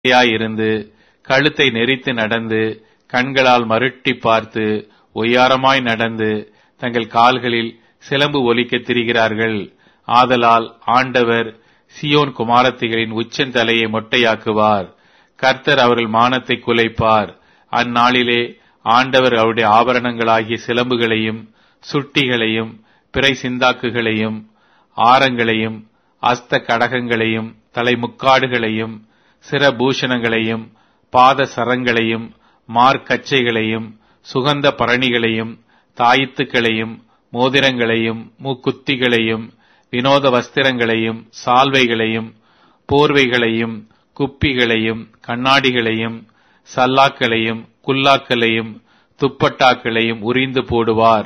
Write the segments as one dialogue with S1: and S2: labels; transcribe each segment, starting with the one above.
S1: இருந்து கழுத்தை நெரித்து நடந்து கண்களால் மருட்டி பார்த்து ஒய்யாரமாய் நடந்து தங்கள் கால்களில் சிலம்பு ஒலிக்கத் திரிகிறார்கள். ஆதலால் ஆண்டவர் சியோன் குமாரத்திகளின் உச்சந்தலையை மொட்டையாக்குவார். கர்த்தர் அவர்கள் மானத்தை குலைப்பார். அந்நாளிலே ஆண்டவர் அவருடைய ஆபரணங்களாகிய சிலம்புகளையும் சுட்டிகளையும் பிறை சிந்தாக்குகளையும் ஆரங்களையும் அஸ்த கடகங்களையும் தலைமுக்காடுகளையும் சிரபூஷணங்களையும் பாத சரங்களையும் மார்க்கச்சைகளையும் சுகந்த பரணிகளையும் தாயித்துக்களையும் மோதிரங்களையும் மூக்குத்திகளையும் வினோத வஸ்திரங்களையும் சால்வைகளையும் போர்வைகளையும் குப்பிகளையும் கண்ணாடிகளையும் சல்லாக்களையும் குல்லாக்களையும் துப்பட்டாக்களையும் உரிந்து போடுவார்.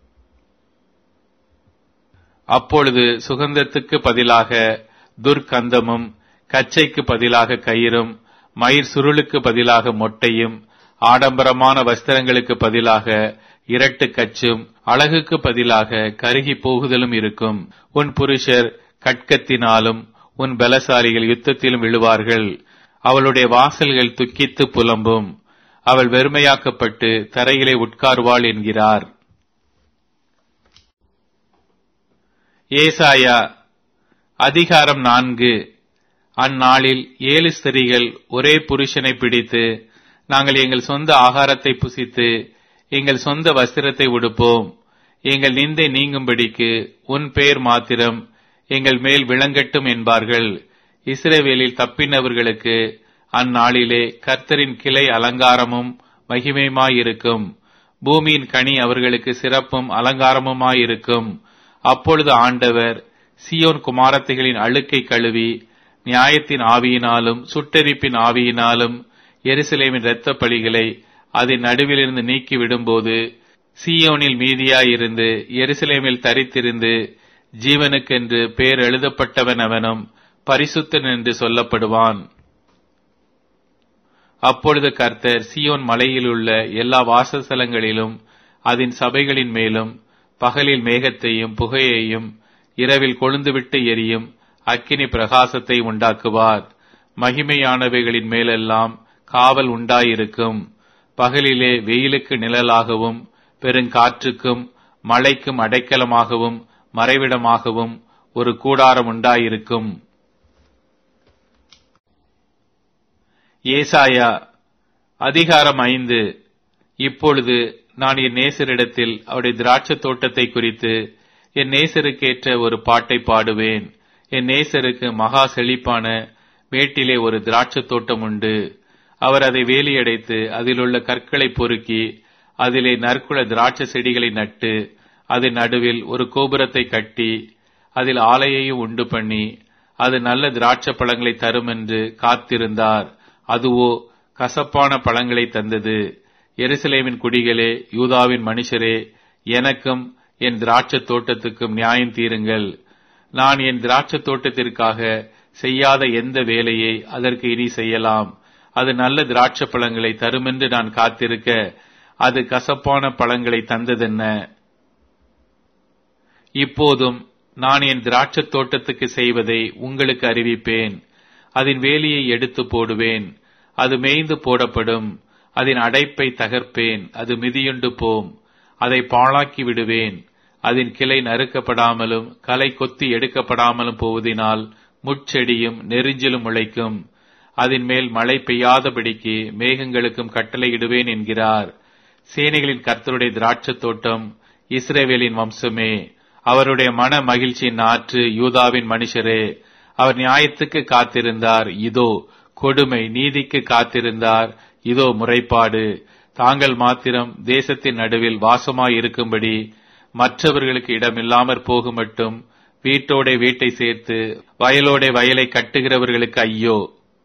S1: அப்பொழுது சுகந்தத்துக்கு பதிலாக துர்க்கந்தமும் கச்சைக்கு பதிலாக கயிறும் மயிர் சுருளுக்கு பதிலாக மொட்டையும் ஆடம்பரமான வஸ்திரங்களுக்கு பதிலாக இரட்டு கச்சும் அழகுக்கு பதிலாக கருகி போகுதலும் இருக்கும். உன் புருஷர் கட்கத்தினாலும் உன் பலசாலிகள் யுத்தத்திலும் விழுவார்கள். அவளுடைய வாசல்கள் துக்கித்து புலம்பும். அவள் வெறுமையாக்கப்பட்டு தரையிலே உட்கார்வாள் என்கிறார். ஏசாயா அதிகாரம் 4. அந்நாளில் 7 ஸ்திரீகள் ஒரே புருஷனை பிடித்து, நாங்கள் எங்கள் சொந்த ஆகாரத்தை புசித்து எங்கள் சொந்த வஸ்திரத்தை உடுப்போம். எங்கள் நிந்தை நீங்கும்படிக்கு உன் பெயர் மாத்திரம் எங்கள் மேல் விளங்கட்டும் என்பார்கள். இஸ்ரவேலில் தப்பினவர்களுக்கு அந்நாளிலே கர்த்தரின் கிளை அலங்காரமும் மகிமையுமாயிருக்கும். பூமியின் கனி அவர்களுக்கு சிறப்பும் அலங்காரமுமாயிருக்கும். அப்பொழுது ஆண்டவர் சியோன் குமாரத்திகளின் அழுக்கை கழுவி நியாயத்தின் ஆவியினாலும் சுட்டெரிப்பின் ஆவியினாலும் எருசலேமின் இரத்த பலிகளை அதன் நடுவிலிருந்து நீக்கி விடும்போது சீயோனில் மீதியாயிருந்து எருசலேமில் தரித்திருந்து ஜீவனுக்கென்று பேர் எழுதப்பட்டவன் அவனும் பரிசுத்தன் என்று சொல்லப்படுவான். அப்பொழுது கர்த்தர் சீயோன் மலையிலுள்ள எல்லா வாசஸ்தலங்களிலும் அதன் சபைகளின் மேலும் பகலில் மேகத்தையும் புகையையும் இரவில் கொழுந்துவிட்டு எரியும் அக்கினி பிரகாசத்தை உண்டாக்குவார். மகிமையானவைகளின் மேலெல்லாம் காவல் உண்டாயிருக்கும். பகலிலே வெயிலுக்கு நிழலாகவும் பெருங்காற்றுக்கும் மழைக்கும் அடைக்கலமாகவும் மறைவிடமாகவும் ஒரு கூடாரம் உண்டாயிருக்கும். ஏசாயா அதிகாரம் 5. இப்பொழுது நான் என் நேசரிடத்தில் அவருடைய திராட்சை தோட்டத்தை குறித்து என் நேசருக்கேற்ற ஒரு பாட்டை பாடுவேன். என் நேசருக்கு மகா செழிப்பான மேட்டிலே ஒரு திராட்சை தோட்டம் உண்டு. அவர் அதை வேலியடைத்து அதிலுள்ள கற்களை பொறுக்கி அதிலே நற்குல திராட்சை செடிகளை நட்டு அதன் நடுவில் ஒரு கோபுரத்தை கட்டி அதில் ஆலையையும் உண்டு பண்ணி அது நல்ல திராட்சை பழங்களை தரும் என்று காத்திருந்தார். அதுவோ கசப்பான பழங்களை தந்தது. எருசலேமின் குடிகளே, யூதாவின் மனுஷரே, எனக்கும் என் திராட்சை தோட்டத்துக்கும் நியாயம் தீருங்கள். நான் என் திராட்சை தோட்டத்திற்காக செய்யாத எந்த வேலையை அதற்கு இனி செய்யலாம்? அது நல்ல திராட்சை பழங்களை தருமென்று நான் காத்திருக்க அது கசப்பான பழங்களை தந்ததென்ன? இப்போதும் நான் என் திராட்சை தோட்டத்துக்கு செய்வதை உங்களுக்கு அறிவிப்பேன். அதன் வேலியை எடுத்து போடுவேன். அது மேய்ந்து போடப்படும். அதன் அடைப்பை தகர்ப்பேன். அது மிதியுண்டு போம். அதை பாழாக்கி விடுவேன். அதன் கிளை நறுக்கப்படாமலும் களை கொத்தி எடுக்கப்படாமலும் போவதினால் முட்செடியும் நெரிஞ்சிலும் முளைக்கும். அதன் மேல் மழை பெய்யாதபடிக்கு மேகங்களுக்கும் கட்டளையிடுவேன் என்கிறார். சேனைகளின் கர்த்தருடைய திராட்சை தோட்டம் இஸ்ரவேலின் வம்சமே. அவருடைய மன மகிழ்ச்சியின் நாற்று யூதாவின் மனுஷரே. அவர் நியாயத்துக்கு காத்திருந்தார், இதோ கொடுமை. நீதிக்கு காத்திருந்தார், இதோ முறைப்பாடு. தாங்கள் மாத்திரம் தேசத்தின் நடுவில் வாசமாயிருக்கும்படி மற்றவர்களுக்கு இடமில்லாமற் போகுமட்டும் வீட்டோட வீட்டை சேர்த்து வயலோட வயலை கட்டுகிறவர்களுக்கு ஐயோ.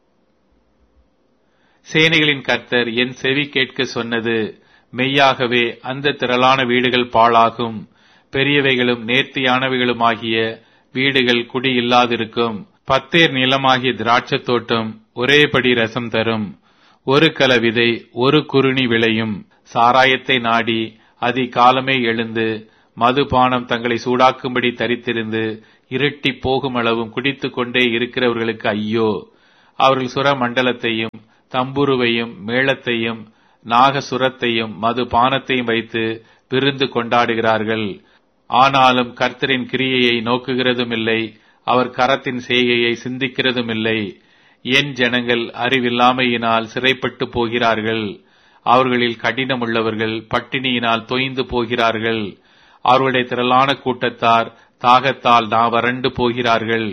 S1: சேனைகளின் கர்த்தர் என் செவி கேட்க சொன்னது மெய்யாகவே அந்த திரளான வீடுகள் பாழாகும். பெரியவைகளும் நேர்த்தியானவைகளுமாகிய வீடுகள் குடியில்லாதிருக்கும். 10 நிலமாகிய திராட்சை தோட்டம் ஒரேபடி ரசம் தரும். ஒரு கல விதை ஒரு குறுணி விளையும். சாராயத்தை நாடி அதிகாலமே எழுந்து மதுபானம் தங்களை சூடாக்கும்படி தரித்திருந்து இருட்டி போகும் அளவும் குடித்துக் கொண்டே இருக்கிறவர்களுக்கு ஐயோ. அவர்கள் சுரமண்டலத்தையும் தம்புருவையும் மேளத்தையும் நாகசுரத்தையும் மது பானத்தையும் வைத்து விருந்து கொண்டாடுகிறார்கள். ஆனாலும் கர்த்தரின் கிரியையை நோக்குகிறதும் இல்லை, அவர் கரத்தின் செய்கையை சிந்திக்கிறதும் இல்லை. என் ஜனங்கள் அறிவில்லாமையினால் சிறைப்பட்டு போகிறார்கள். அவர்களில் கடினம் உள்ளவர்கள் பட்டினியினால் தொய்ந்து போகிறார்கள். அவர்களுடைய திரளான கூட்டத்தார் தாகத்தால் வறண்டு போகிறார்கள்.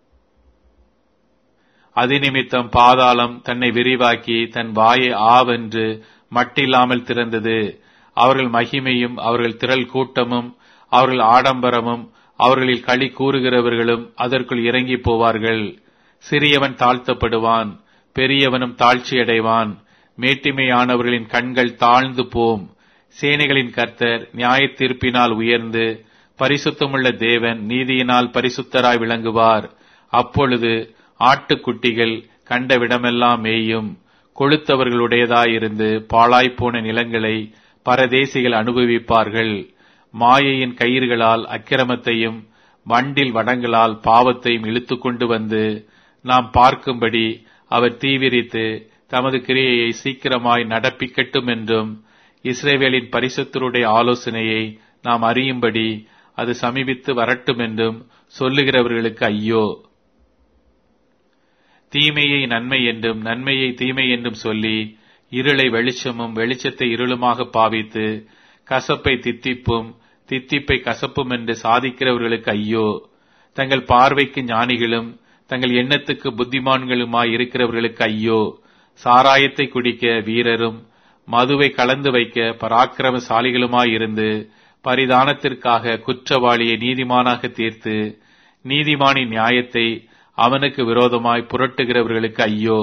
S1: அதிநிமித்தம் பாதாளம் தன்னை விரிவாக்கி தன் வாயை ஆவென்று மட்டில்லாமல் திறந்தது. அவர்கள் மகிமையும் அவர்கள் திரள் கூட்டமும் அவர்கள் ஆடம்பரமும் அவர்களில் களி கூறுகிறவர்களும் அதற்குள் இறங்கி போவார்கள். சிறியவன் தாழ்த்தப்படுவான், பெரியவனும் தாழ்ச்சியடைவான். மேட்டிமையானவர்களின் கண்கள் தாழ்ந்து போம். சேனைகளின் கர்த்தர் நியாய தீர்ப்பினால் உயர்ந்து பரிசுத்தமுள்ள தேவன் நீதியினால் பரிசுத்தராய் விளங்குவார். அப்பொழுது ஆட்டுக்குட்டிகள் கண்டவிடமெல்லாம் மேயும். கொளுத்தவர்களுடையதாயிருந்து பாழாய்ப்போன நிலங்களை பரதேசிகள் அனுபவிப்பார்கள். மாயையின் கயிறுகளால் அக்கிரமத்தையும் வண்டில் வடங்களால் பாவத்தையும் இழுத்து கொண்டு வந்து நாம் பார்க்கும்படி அவர் தீவிரித்து தமது கிரியையை சீக்கிரமாய் நடப்பிக்கட்டும் என்றும் இஸ்ரவேலின் பரிசுத்தருடைய ஆலோசனையை நாம் அறியும்படி அது சமீபித்து வரட்டும் என்றும் சொல்லுகிறவர்களுக்கு ஐயோ. தீமையை நன்மை என்றும் நன்மையை தீமை என்றும் சொல்லி இருளை வெளிச்சமும் வெளிச்சத்தை இருளுமாக பாவித்து கசப்பை தித்திப்பும் தித்திப்பை கசப்பும் என்று சாதிக்கிறவர்களுக்கு ஐயோ. தங்கள் பார்வைக்கு ஞானிகளும் தங்கள் எண்ணத்துக்கு புத்திமான்களுமாய் இருக்கிறவர்களுக்கு ஐயோ. சாராயத்தை குடிக்க வீரரும் மதுவை கலந்து வைக்க பராக்கிரமசாலிகளுமாயிருந்து பரிதானத்திற்காக குற்றவாளியை நீதிமானாக தீர்த்து நீதிமானின் நியாயத்தை அவனுக்கு விரோதமாய் புரட்டுகிறவர்களுக்கு ஐயோ.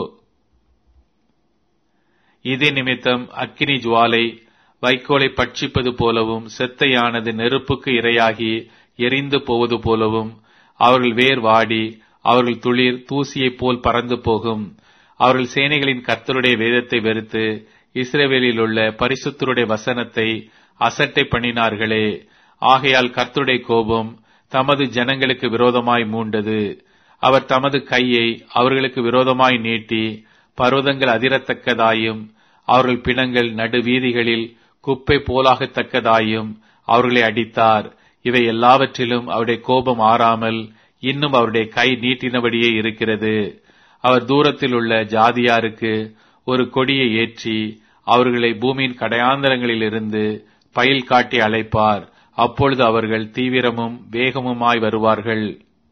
S1: இதே நிமித்தம் அக்கினி ஜுவாலை வைக்கோலை பட்சிப்பது போலவும் செத்தையானது நெருப்புக்கு இரையாகி எரிந்து போவது போலவும் அவர்கள் வேர் வாடி அவர்கள் துளிர் தூசியைப் போல் பறந்து போகும். அவர்கள் சேனைகளின் கர்த்தருடைய வேதத்தை வெறுத்து இஸ்ரவேலில் உள்ள பரிசுத்தருடைய வசனத்தை அசட்டை பண்ணினார்களே. ஆகையால் கர்த்தருடைய கோபம் தமது ஜனங்களுக்கு விரோதமாய் மூண்டது. அவர் தமது கையை அவர்களுக்கு விரோதமாய் நீட்டி பர்வதங்கள் அதிரத்தக்கதாயும் அவர்கள் பிணங்கள் நடுவீதிகளில் குப்பை போலாகத்தக்கதாயும் அவர்களை அடித்தார். இவை எல்லாவற்றிலும் அவருடைய கோபம் ஆறாமல் இன்னும் அவருடைய கை நீட்டினபடியே இருக்கிறது. அவர் தூரத்தில் உள்ள ஜாதியாருக்கு ஒரு கொடியை ஏற்றி அவர்களை பூமியின் கடையாந்தரங்களிலிருந்து பயில் காட்டி அழைப்பார். அப்பொழுது அவர்கள் தீவிரமும் வேகமுமாய் வருவார்கள்.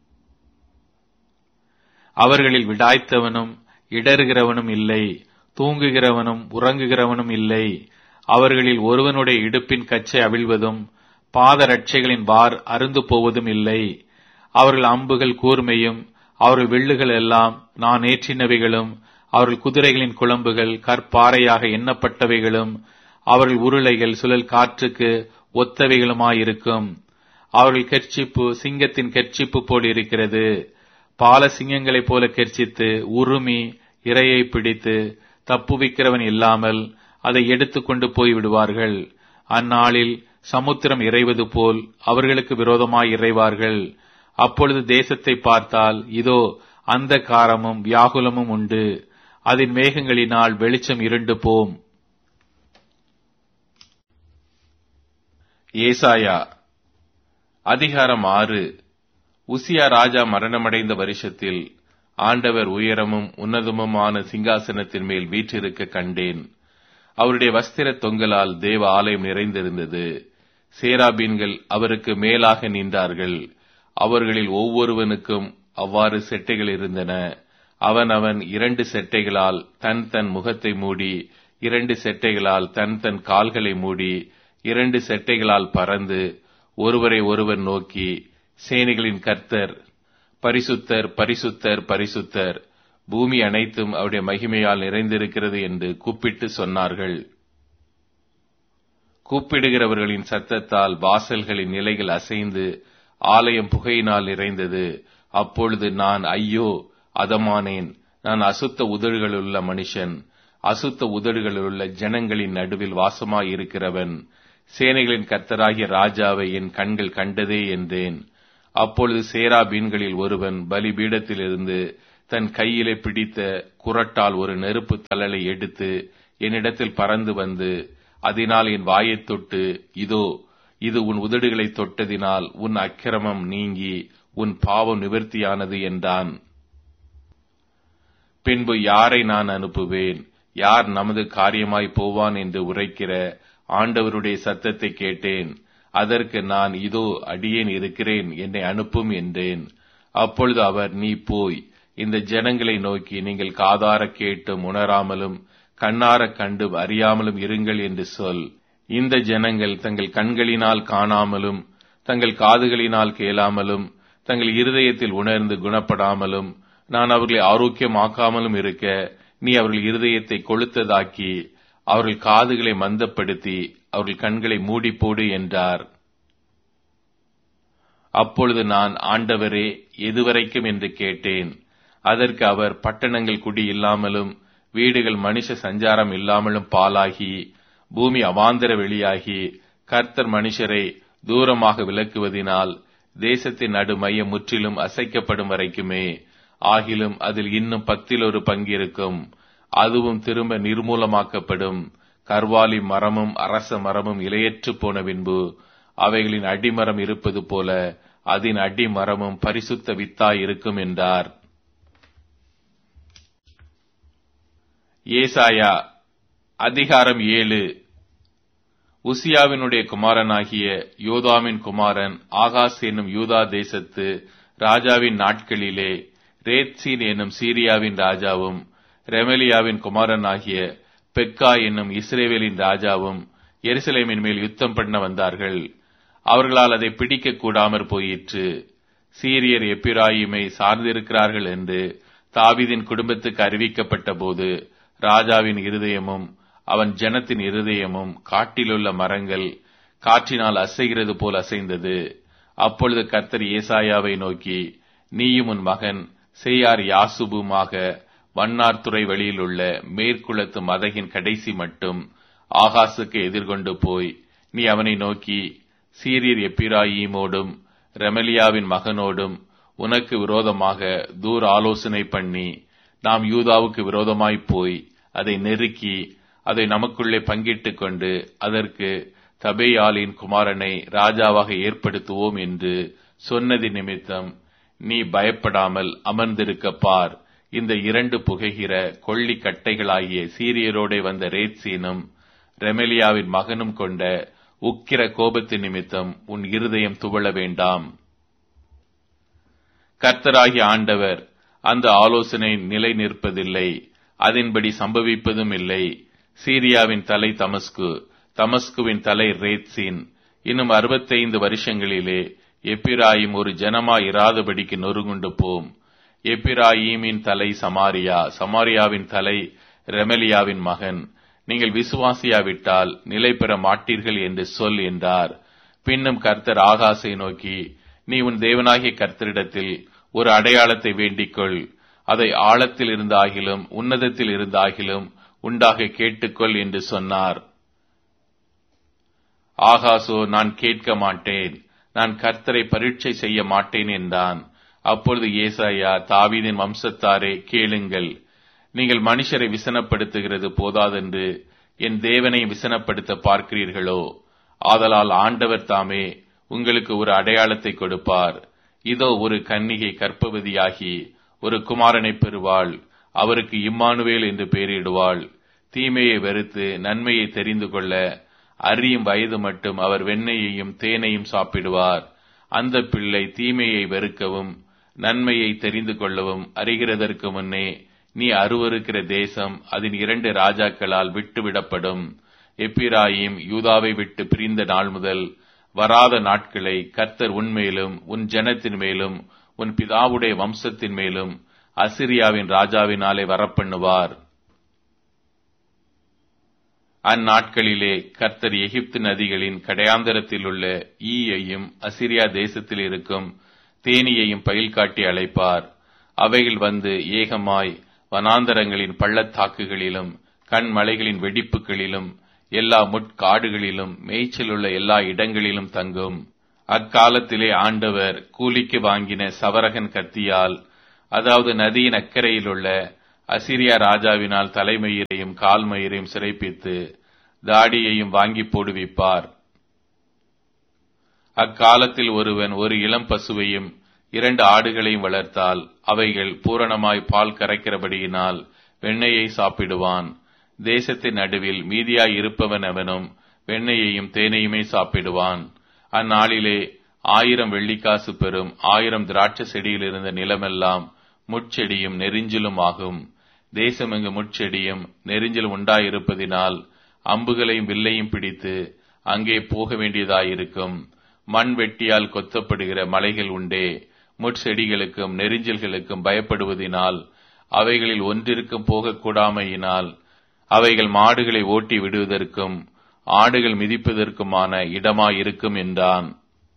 S1: அவர்களில் விடாய்த்தவனும் இடறுகிறவனும் இல்லை, தூங்குகிறவனும் உறங்குகிறவனும் இல்லை. அவர்களில் ஒருவனுடைய இடுப்பின் கச்சை அவிழ்வதும் பாதரட்சைகளின் வார் அருந்து போவதும் இல்லை. அவர்கள் அம்புகள் கூர்மையும் அவர்கள் வில்லுகள் எல்லாம் நான் ஏற்றினவைகளும் அவர்கள் குதிரைகளின் குளம்புகள் கற்பாறையாக எண்ணப்பட்டவைகளும் அவர்கள் உருளைகள் சுழல் காற்றுக்கு ஒத்தவைகளுமாயிருக்கும். அவர்கள் கெர்ச்சிப்பு சிங்கத்தின் கெர்ச்சிப்பு போல் இருக்கிறது. பால சிங்கங்களைப் போல கெர்ச்சித்து உருமி இரையை பிடித்து தப்புவிக்கிறவன் இல்லாமல் அதை எடுத்துக்கொண்டு போய்விடுவார்கள். அந்நாளில் சமுத்திரம் இறைவது போல் அவர்களுக்கு விரோதமாய் இறைவார்கள். அப்பொழுது தேசத்தை பார்த்தால் இதோ அந்த காரமும் வியாகுலமும் உண்டு. அதன் மேகங்களினால் வெளிச்சம் இருண்டு போம்.
S2: ஏசாயா அதிகாரம் 6. உசியா ராஜா மரணமடைந்த வருஷத்தில் ஆண்டவர் உயரமும் உன்னதமுமான சிங்காசனத்தின் மேல் வீற்றிருக்க கண்டேன். அவருடைய வஸ்திர தொங்கலால் தேவ ஆலயம் நிறைந்திருந்தது. சேராபீன்கள் அவருக்கு மேலாக நின்றார்கள். அவர்களில் ஒவ்வொருவனுக்கும் அவ்வாறு செட்டைகள் இருந்தன. அவன் 2 செட்டைகளால் தன் முகத்தை மூடி, 2 செட்டைகளால் தன் கால்களை மூடி, 2 செட்டைகளால் பறந்து ஒருவரை ஒருவர் நோக்கி, சேனைகளின் கர்த்தர் பரிசுத்தர் பரிசுத்தர் பரிசுத்தர், பூமி அனைத்தும் அவருடைய மகிமையால் நிறைந்திருக்கிறது என்று கூப்பிட்டு சொன்னார்கள். கூப்பிடுகிறவர்களின் சத்தத்தால் வாசல்களின் நிலைகள் அசைந்து ஆலயம் புகையினால் நிறைந்தது. அப்பொழுது நான் ஐயோ அதமானேன், நான் அசுத்த உதடுகளுள்ள மனுஷன், அசுத்த உதடுகளுள்ள ஜனங்களின் நடுவில் வாசமாயிருக்கிறவன், சேனைகளின் கர்த்தராகிய ராஜாவை என் கண்கள் கண்டதே என்றேன். அப்பொழுது சேராபீன்களில் ஒருவன் பலிபீடத்திலிருந்து தன் கையிலே பிடித்த குறட்டால் ஒரு நெருப்பு தழலை எடுத்து என்னிடத்தில் பறந்து வந்து, அதனால் என் வாயைத் தொட்டு, இதோ இது உன் உதடுகளை தொட்டதினால் உன் அக்கிரமம் நீங்கி உன் பாவம் நிவர்த்தியானது என்றான். பின்பு யாரை நான் அனுப்புவேன்? யார் நமது காரியமாய் போவான் என்று உரைக்கிற ஆண்டவருடைய சத்தத்தை கேட்டேன். அதற்கு நான், இதோ அடியேன் இருக்கிறேன், என்னை அனுப்பும் என்றேன். அப்பொழுது அவர், நீ போய் இந்த ஜனங்களை நோக்கி, நீங்கள் காதார கேட்டும் உணராமலும் கண்ணார கண்டும் அறியாமலும் இருங்கள் என்று சொல். இந்த ஜனங்கள் தங்கள் கண்களினால் காணாமலும் தங்கள் காதுகளினால் கேளாமலும் தங்கள் இருதயத்தில் உணர்ந்து குணப்படாமலும் நான் அவர்களை ஆரோக்கியமாக்காமலும் இருக்க, நீ அவர்கள் இருதயத்தை கொளுத்ததாக்கி அவர்கள் காதுகளை மந்தப்படுத்தி அவர்கள் கண்களை மூடி போடு என்றார். அப்பொழுது நான், ஆண்டவரே, எதுவரைக்கும் என்று கேட்டேன். அதற்கு அவர், பட்டணங்கள் குடி இல்லாமலும் வீடுகள் மனுஷ சஞ்சாரம் இல்லாமலும் பாலாகி பூமி அவாந்தர வெளியாகி கர்த்தர் மனுஷரை தூரமாக விலக்குவதினால் தேசத்தின் நடு மையம் முற்றிலும் அசைக்கப்படும் வரைக்குமே. ஆகிலும் அதில் இன்னும் 10 பங்கு இருக்கும். அதுவும் திரும்ப நிர்மூலமாக்கப்படும். கர்வாலி மரமும் அரச மரமும் இலையற்று போன பின்பு அவைகளின் அடிமரம் இருப்பது போல அதன் அடிமரமும் பரிசுத்த வித்தாய் இருக்கும் என்றார். ஏசாயா அதிகாரம் 7. உசியாவினுடைய குமாரனாகிய யோதாமின் குமாரன் ஆகாஸ் என்னும் யூதா தேசத்து ராஜாவின் நாட்களிலே ரேத்சீன் என்னும் சீரியாவின் ராஜாவும் ரெமலியாவின் குமாரனாகிய பெக்கா என்னும் இஸ்ரேவேலின் ராஜாவும் எருசலேமின் மேல் யுத்தம் பண்ண வந்தார்கள். அவர்களால் அதை பிடிக்க கூடாமற் போயிற்று. சீரியர் எப்பிராயிமை சார்ந்திருக்கிறார்கள் என்று தாவீதின் குடும்பத்துக்கு அறிவிக்கப்பட்ட போது ராஜாவின் இருதயமும் அவன் ஜனத்தின் இருதயமும் காட்டிலுள்ள மரங்கள் காற்றினால் அசைகிறது போல் அசைந்தது. அப்பொழுது கர்த்தர் ஏசாயாவை நோக்கி, நீயும் உன் மகன் சேயார் யாசுபுமாக வண்ணார்துறை வழியில் உள்ள மேற்குளத்து மதகின் கடைசி மட்டும் ஆகாசுக்கு எதிர்கொண்டு போய், நீ அவனை நோக்கி, சீரியர் எப்பிராயீமோடும் ரெமலியாவின் மகனோடும் உனக்கு விரோதமாக தூர ஆலோசனை பண்ணி, நாம் யூதாவுக்கு விரோதமாய் போய் அதை நெருக்கி அதை நமக்குள்ளே பங்கிட்டுக் கொண்டு அதற்கு தபேயாலின் குமாரனை ராஜாவாக ஏற்படுத்துவோம் என்று சொன்னதி நிமித்தம் நீ பயப்படாமல் அமர்ந்திருக்க பார். இந்த 2 புகைகிற கொள்ளி கட்டைகளாகிய சீரியரோடே வந்த ரேத்சீனும் ரெமலியாவின் மகனும் கொண்ட உக்கிர கோபத்தின் நிமித்தம் உன் இருதயம் துவள வேண்டாம். கர்த்தராகிய ஆண்டவர் அந்த ஆலோசனை நிலை நிற்பதில்லை, அதன்படி சம்பவிப்பதும் இல்லை. சீரியாவின் தலை தமஸ்கு, தமஸ்குவின் தலை ரேத்சீன். இன்னும் 65 வருஷங்களிலே எப்பிராயிம் ஒரு ஜனமாய் இராதபடிக்கு நொறுங்குண்டு போம். எப்பிராயீமின் தலை சமாரியா, சமாரியாவின் தலை ரெமலியாவின் மகன். நீங்கள் விசுவாசியாவிட்டால் நிலை பெற மாட்டீர்கள் என்று சொல் என்றார். பின்னும் கர்த்தர் ஆகாசை நோக்கி, நீ உன் தேவனாகிய கர்த்தரிடத்தில் ஒரு அடையாளத்தை வேண்டிக்கொள். அதை ஆழத்தில் இருந்தாகிலும் உன்னதத்தில் இருந்தாகிலும் உண்டாக கேட்டுக்கொள் என்று சொன்னார். ஆகாசோ, நான் கேட்க மாட்டேன், நான் கர்த்தரை பரீட்சை செய்ய மாட்டேன் என்றான். அப்பொழுது ஏசாயா, தாவீதின் வம்சத்தாரே கேளுங்கள், நீங்கள் மனுஷரை விசனப்படுத்துகிறது போதாதென்று என் தேவனை விசனப்படுத்த பார்க்கிறீர்களோ? ஆதலால் ஆண்டவர் தாமே உங்களுக்கு ஒரு அடையாளத்தை கொடுப்பார். இதோ ஒரு கன்னிகை கர்ப்பவதியாகி ஒரு குமாரனை பெறுவாள். அவருக்கு இம்மானுவேல் என்று பெயரிடுவாள். தீமையை வெறுத்து நன்மையை தெரிந்து கொள்ள அறியும் வயது மட்டும் அவர் வெண்ணெயையும் தேனையும் சாப்பிடுவார். அந்த பிள்ளை தீமையை வெறுக்கவும் நன்மையை தெரிந்து கொள்ளவும் அறிகிறதற்கு முன்னே நீ அருவருக்கிற தேசம் அதன் 2 ராஜாக்களால் விட்டுவிடப்படும். எப்பிராயிம் யூதாவை விட்டு பிரிந்த நாள் முதல் வராத நாட்களை கர்த்தர் உன்மேலும் உன் ஜனத்தின் மேலும் உன் பிதாவுடைய வம்சத்தின் மேலும் அசிரியாவின் ராஜாவினாலே வரப்பண்ணுவார். அந்நாட்களிலே கர்த்தர் எகிப்து நதிகளின் கடையாந்தரத்தில் உள்ள ஈயையும் அசிரியா தேசத்தில் இருக்கும் தேனியையும் பயில் காட்டி அழைப்பார். அவைகள் வந்து ஏகமாய் வனாந்தரங்களின் பள்ளத்தாக்குகளிலும் கண்மலைகளின் வெடிப்புகளிலும் எல்லா முட்காடுகளிலும் மேய்ச்சல் உள்ள எல்லா இடங்களிலும் தங்கும். அக்காலத்திலே ஆண்டவர் கூலிக்கு வாங்கின சவரகன் கத்தியால் அதாவது நதியின் அக்கறையில் உள்ள அசீரியா ராஜாவினால் தலைமயிரையும் கால்மயிரையும் சிறைப்பித்து தாடியையும் வாங்கி போடுவிப்பார். அக்காலத்தில் ஒருவன் ஒரு இளம் பசுவையும் 2 ஆடுகளையும் வளர்த்தால் அவைகள் பூரணமாய் பால் கறக்கிறபடியினால் வெண்ணெயை சாப்பிடுவான். தேசத்தின் நடுவில் மீதியாய் இருப்பவன் அவனும் வெண்ணெயையும் தேனையுமே சாப்பிடுவான். அந்நாளிலே 1000 வெள்ளிக்காசு பெறும் 1000 திராட்சை செடியில் இருந்த நிலமெல்லாம் முட்செடியும் நெரிஞ்சிலும் ஆகும். தேசமெங்கு முட்செடியும் நெரிஞ்சிலும் உண்டாயிருப்பதினால் அம்புகளையும் வில்லையும் பிடித்து அங்கே போக வேண்டியதாயிருக்கும். மண் வெட்டியால் கொத்தப்படுகிற மலைகள் உண்டே. முட்செடிகளுக்கும் நெரிஞ்சல்களுக்கும் பயப்படுவதினால் அவைகளில் ஒன்றிற்கும் போகக்கூடாமையினால் அவைகள் மாடுகளை ஓட்டி விடுவதற்கும் ஆடுகள் மிதிப்பதற்குமான இடமாயிருக்கும் என்றான்.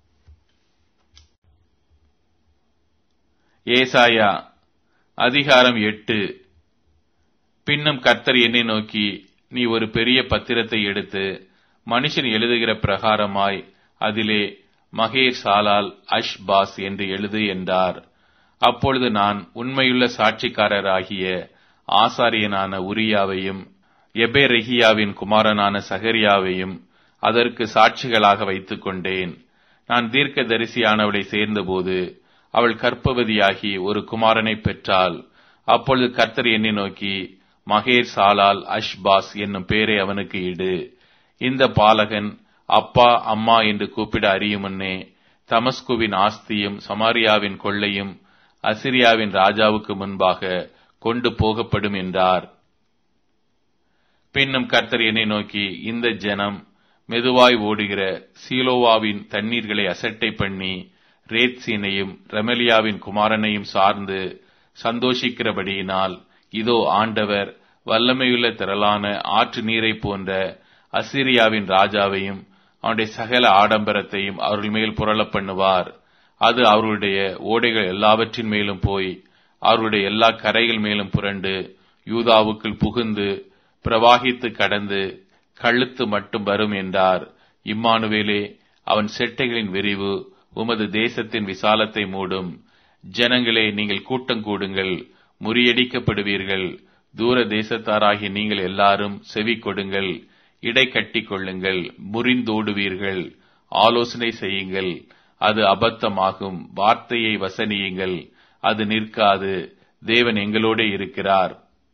S2: ஏசாயா அதிகாரம் 8. பின்னும் கர்த்தர் என்னை நோக்கி, நீ ஒரு பெரிய பத்திரத்தை எடுத்து மனுஷன் எழுதுகிற பிரகாரமாய் அதிலே மகேர் சாலால் அஷ்பாஸ் என்று எழுது என்றார். அப்பொழுது நான் உண்மையுள்ள சாட்சிக்காரராகிய ஆசாரியனான உரியாவையும் எபேரெகியாவின் குமாரனான சகரியாவையும் அதற்கு சாட்சிகளாக வைத்துக் கொண்டேன். நான் தீர்க்கதரிசியானவளை சேர்ந்தபோது அவள் கர்ப்பவதியாகி ஒரு குமாரனை பெற்றாள். அப்பொழுது கர்த்தர் என்னை நோக்கி, மகேர் சாலால் அஷ்பாஸ் என்னும் பேரை அவனுக்கு இடு. இந்த பாலகன் அப்பா அம்மா என்று கூப்பிட அறியும் முன்னே தமஸ்குவின் ஆஸ்தியும் சமாரியாவின் கொள்ளையும் அசிரியாவின் ராஜாவுக்கு முன்பாக கொண்டு போகப்படும் என்றார். பின்னும் கர்த்தர் என்னை நோக்கி, இந்த ஜனம் மெதுவாய் ஓடுகிற சீலோவாவின் தண்ணீர்களை அசட்டை பண்ணி ரேத்சீனையும் ரெமலியாவின் குமாரனையும் சார்ந்து சந்தோஷிக்கிறபடியினால், இதோ ஆண்டவர் வல்லமையுள்ள திரளான ஆற்று நீரை போன்ற அசீரியாவின் ராஜாவையும் அவனுடைய சகல ஆடம்பரத்தையும் அவர்கள் மேல் புரள பண்ணுவார். அது அவர்களுடைய ஓடைகள் எல்லாவற்றின் மேலும் போய் அவர்களுடைய எல்லா கரைகள் மேலும் புரண்டு யூதாவுக்குள் புகுந்து பிரவாகித்து கடந்து கழுத்து மட்டும் வரும் என்றார். இம்மானுவேலே, அவன் செட்டைகளின் விரிவு உமது தேசத்தின் விசாலத்தை மூடும். ஜனங்களே, நீங்கள் கூட்டம் கூடுங்கள், முறியடிக்கப்படுவீர்கள். தூர தேசத்தாராகிய நீங்கள் எல்லாரும் செவி கொடுங்கள், இடை கட்டி கொள்ளுங்கள், முறிந்தோடுவீர்கள். ஆலோசனை செய்யுங்கள், அது அபத்தமாகும். வார்த்தையை வசனியுங்கள், அது நிற்காது. தேவன் எங்களோட இருக்கிறார்.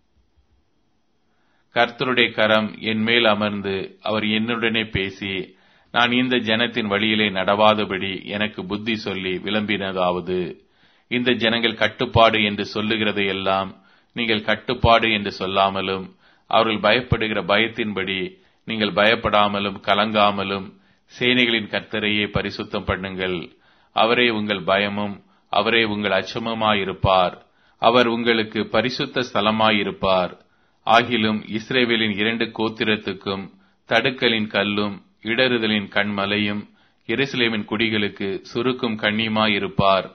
S2: கர்த்தருடைய கரம் என் மேல் அமர்ந்து அவர் என்னுடனே பேசி, நான் இந்த ஜனத்தின் வழியிலே நடவாதபடி எனக்கு புத்தி சொல்லி விளம்பினதாவது, இந்த ஜனங்கள் கட்டுப்பாடு என்று சொல்லுகிறதையெல்லாம் நீங்கள் கட்டுப்பாடு என்று சொல்லாமலும், அவர்கள் பயப்படுகிற பயத்தின்படி நீங்கள் பயப்படாமலும் கலங்காமலும் சேனைகளின் கர்த்தரையே பரிசுத்தம் பண்ணுங்கள். அவரே உங்கள் பயமும் அவரே உங்கள் அச்சமுமாயிருப்பார். அவர் உங்களுக்கு பரிசுத்த ஸ்தலமாயிருப்பார். ஆகிலும் இஸ்ரவேலின் 2 கோத்திரத்துக்கும் தடுக்கலின் கல்லும் இடறுதலின் கண்மலையும் எருசலேமின் குடிகளுக்கு சுருக்கும் கண்ணியுமாயிருப்பார்.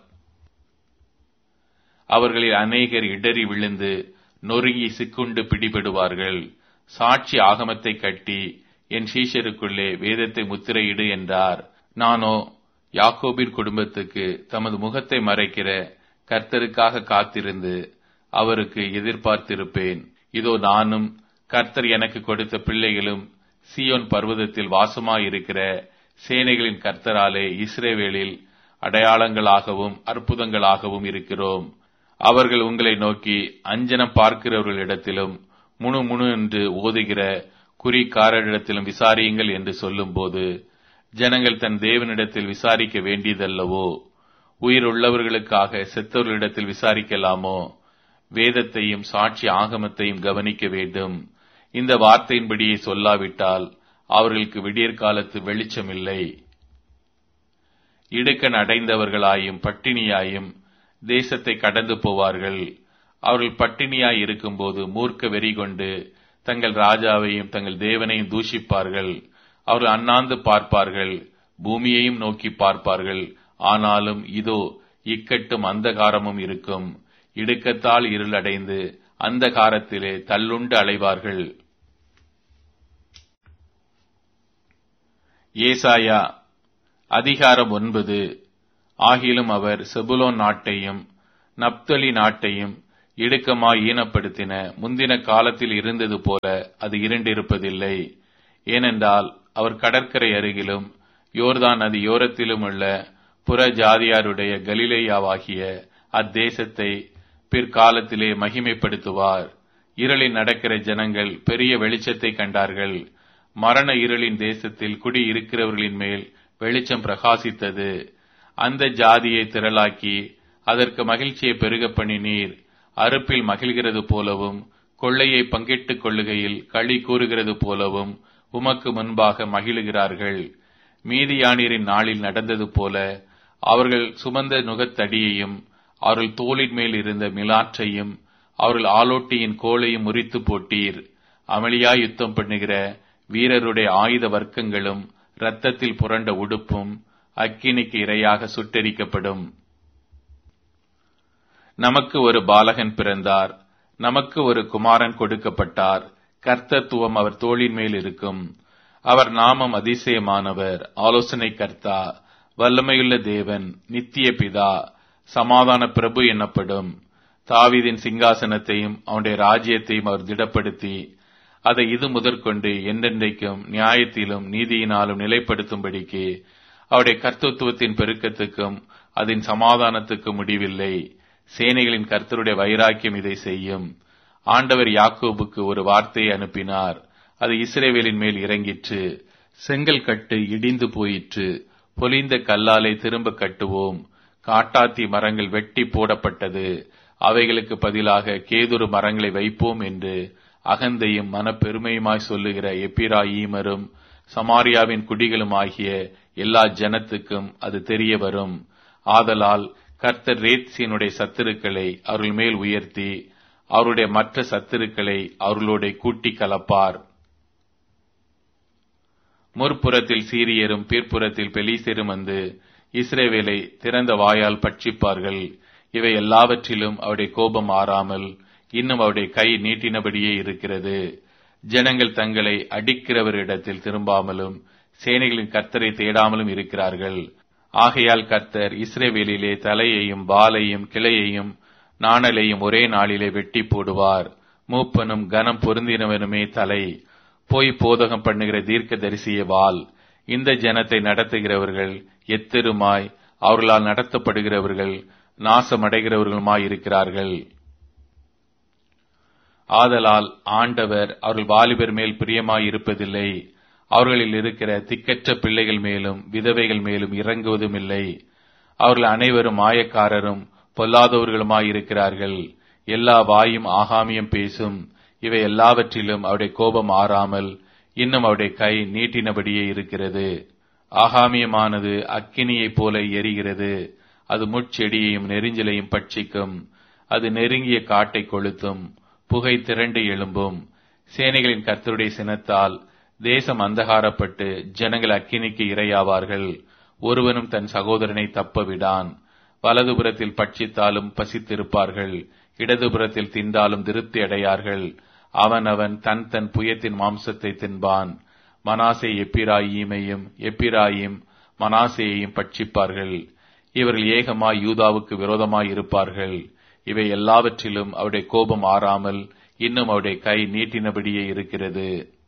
S2: அவர்களில் அநேகர் இடறி விழுந்து நொறுங்கி சிக்குண்டு பிடிபடுவார்கள். சாட்சி ஆகமத்தை கட்டி என் சீஷருக்குள்ளே வேதத்தை முத்திரையிடு என்றார். நானோ யாக்கோபின் குடும்பத்துக்கு தமது முகத்தை மறைக்கிற கர்த்தருக்காக காத்திருந்து அவருக்கு எதிர்பார்த்திருப்பேன். இதோ நானும் கர்த்தர் எனக்கு கொடுத்த பிள்ளைகளும் சீயோன் பர்வதத்தில் வாசமாயிருக்கிற சேனைகளின் கர்த்தராலே இஸ்ரவேலில் அடையாளங்களாகவும் அற்புதங்களாகவும் இருக்கிறோம். அவர்கள் உங்களை நோக்கி அஞ்சனம் பார்க்கிறவர்களிடத்திலும் முணு என்று ஓதுகிற குறிக்காரரிடத்திலும் விசாரியுங்கள் என்று சொல்லும்போது, ஜனங்கள் தன் தேவனிடத்தில் விசாரிக்க வேண்டியதல்லவோ? உயிர் உள்ளவர்களுக்காக செத்தவர்களிடத்தில் விசாரிக்கலாமோ? வேதத்தையும் சாட்சி ஆகமத்தையும் கவனிக்க வேண்டும். இந்த வார்த்தையின்படியே சொல்லாவிட்டால் அவர்களுக்கு விடியற்காலத்து வெளிச்சமில்லை. இடுக்கண் அடைந்தவர்களாயும் பட்டினியாயும் தேசத்தை கடந்து போவார்கள். அவர்கள் பட்டினியாய் இருக்கும்போது மூர்க்க வெறி கொண்டு தங்கள் ராஜாவையும் தங்கள் தேவனையும் தூஷிப்பார்கள். அவர்கள் அண்ணாந்து பார்ப்பார்கள், பூமியையும் நோக்கி பார்ப்பார்கள். ஆனாலும் இதோ இக்கட்டும் அந்தகாரமும் இருக்கும். இடுக்கத்தால் இருளடைந்து அந்தகாரத்திலே தள்ளுண்டு அலைவார்கள். ஏசாயா அதிகாரம் 9. ஆகிலும் அவர் செபுலோன் நாட்டையும் நப்தலி நாட்டையும் இடுக்கமாய் ஈனப்படுத்தின முந்தின காலத்தில் இருந்தது போல அது இருண்டிருப்பதில்லை. ஏனென்றால் அவர் கடற்கரை அருகிலும் யோர்தான் நதி யோரத்திலும் உள்ள புற ஜாதியாருடைய கலிலேயாவாகிய அத்தேசத்தை பிற்காலத்திலே மகிமைப்படுத்துவார். இருளில் நடக்கிற ஜனங்கள் பெரிய வெளிச்சத்தை கண்டார்கள். மரண இருளின் தேசத்தில் குடி இருக்கிறவர்களின் மேல் வெளிச்சம் பிரகாசித்தது. அந்த ஜாதியை திரளாக்கி அதற்கு மகிழ்ச்சியை பெருக பண்ணினீர். அறுப்பில் மகிழ்கிறது போலவும் கொள்ளையை பங்கிட்டுக் கொள்ளுகையில் களி கூறுகிறது போலவும் உமக்கு முன்பாக மகிழுகிறார்கள். மீதியானீரின் நாளில் நடந்தது போல அவர்கள் சுமந்த நுகத்தடியையும் அவர்கள் தோளின் மேல் இருந்த மிலாற்றையும் அவர்கள் ஆலோட்டியின் கோலையும் முறித்து போட்டீர். அமளியாய் யுத்தம் பண்ணுகிற வீரருடைய ஆயுத வர்க்கங்களும் இரத்தத்தில் புரண்ட உடுப்பும் அக்கினிக்கு இரையாக சுட்டெரிக்கப்படும். நமக்கு ஒரு பாலகன் பிறந்தார், நமக்கு ஒரு குமாரன் கொடுக்கப்பட்டார். கர்த்தத்துவம் அவர் தோளின் மேல் இருக்கும். அவர் நாமம் அதிசயமானவர், ஆலோசனை கர்த்தா, வல்லமையுள்ள தேவன், நித்திய பிதா, சமாதான பிரபு எனப்படும். தாவீதின் சிங்காசனத்தையும் அவனுடைய ராஜ்யத்தையும் அவர் திடப்படுத்தி அதை இது முதற்கொண்டு என்றென்றைக்கும் நியாயத்திலும் நீதியினாலும் நிலைப்படுத்தும்படிக்கு அவருடைய கர்த்தத்துவத்தின் பெருக்கத்துக்கும் அதன் சமாதானத்துக்கும் முடிவில்லை. சேனைகளின் கர்த்தருடைய வைராக்கியம் இதை செய்யும். ஆண்டவர் யாக்கோபுக்கு ஒரு வார்த்தையை அனுப்பினார், அது இஸ்ரவேலின் மேல் இறங்கிற்று. செங்கல் கட்டு இடிந்து போயிற்று, பொலிந்த கல்லாலை திரும்ப கட்டுவோம். காட்டாத்தி மரங்கள் வெட்டி போடப்பட்டது, அவைகளுக்கு பதிலாக கேதுரு மரங்களை வைப்போம் என்று அகந்தையும் மனப்பெருமையுமாய் சொல்லுகிற எப்பிராயீமரும் சமாரியாவின் குடிகளும் ஆகிய எல்லா ஜனத்துக்கும் அது தெரிய வரும். ஆதலால் கர்த்தர் ரேத்சீனுடைய சத்துருக்களை அவர்கள் மேல் உயர்த்தி அவருடைய மற்ற சத்துருக்களை அவர்களோட கூட்டி கலப்பார். முற்புறத்தில் சீரியரும் பிற்புறத்தில் பெலிஸ்தரும் வந்து இஸ்ரவேலை திறந்த வாயால் பட்சிப்பார்கள். இவை எல்லாவற்றிலும் அவருடைய கோபம் ஆறாமல் இன்னும் அவருடைய கை நீட்டினபடியே இருக்கிறது. ஜனங்கள் தங்களை அடிக்கிறவரிடத்தில் திரும்பாமலும் சேனைகளின் கர்த்தரை தேடாமலும் இருக்கிறார்கள். ஆகையால் கர்த்தர் இஸ்ரவேலிலே தலையையும் வாலையும் கிளையையும் நாணலையும் ஒரே நாளிலே வெட்டி போடுவார். மூப்பனும் கனம் பொருந்தினவனுமே தலை, போய் போதகம் பண்ணுகிற தீர்க்க தரிசிய வால். இந்த ஜனத்தை நடத்துகிறவர்கள் எத்தருமாய் அவர்களால் நடத்தப்படுகிறவர்கள் நாசமடைகிறவர்களுமாய் இருக்கிறார்கள். ஆதலால் ஆண்டவர் அவர்கள் வாலிபர் மேல் பிரியமாய் இருப்பதில்லை, அவர்களில் இருக்கிற திக்கற்ற பிள்ளைகள் மேலும் விதவைகள் மேலும் இறங்குவதும் இல்லை. அவர்கள் அனைவரும் மாயக்காரரும் பொல்லாதவர்களுமாய் இருக்கிறார்கள். எல்லா வாயும் ஆகாமியம் பேசும். இவை எல்லாவற்றிலும் அவருடைய கோபம் ஆறாமல் இன்னும் அவருடைய கை நீட்டினபடியே இருக்கிறது. ஆகாமியமானது அக்கினியைப் போல எரிகிறது, அது முட்செடியையும் நெரிஞ்சலையும் பட்சிக்கும். அது நெருங்கிய காட்டை கொளுத்தும், புகை திரண்டு எழும்பும். சேனைகளின் கர்த்தருடைய சினத்தால் தேசம் அந்தகாரப்பட்டு ஜனங்கள் அக்கினிக்கு இரையாவார்கள். ஒருவனும் தன் சகோதரனை தப்ப விடான். வலதுபுறத்தில் பட்சித்தாலும் பசித்திருப்பார்கள், இடதுபுறத்தில் தின்றாலும் திருப்தி அடையார்கள். அவன் தன் தன் புயத்தின் மாம்சத்தை தின்பான். மனாசே எப்பிராயீமையும் எப்பிராயிம் மனாசேயையும் பட்சிப்பார்கள். இவர்கள் ஏகமாய் யூதாவுக்கு விரோதமாய் இருப்பார்கள். இவை எல்லாவற்றிலும் அவருடைய கோபம் ஆறாமல் இன்னும் அவருடைய கை நீட்டினபடியே இருக்கிறது.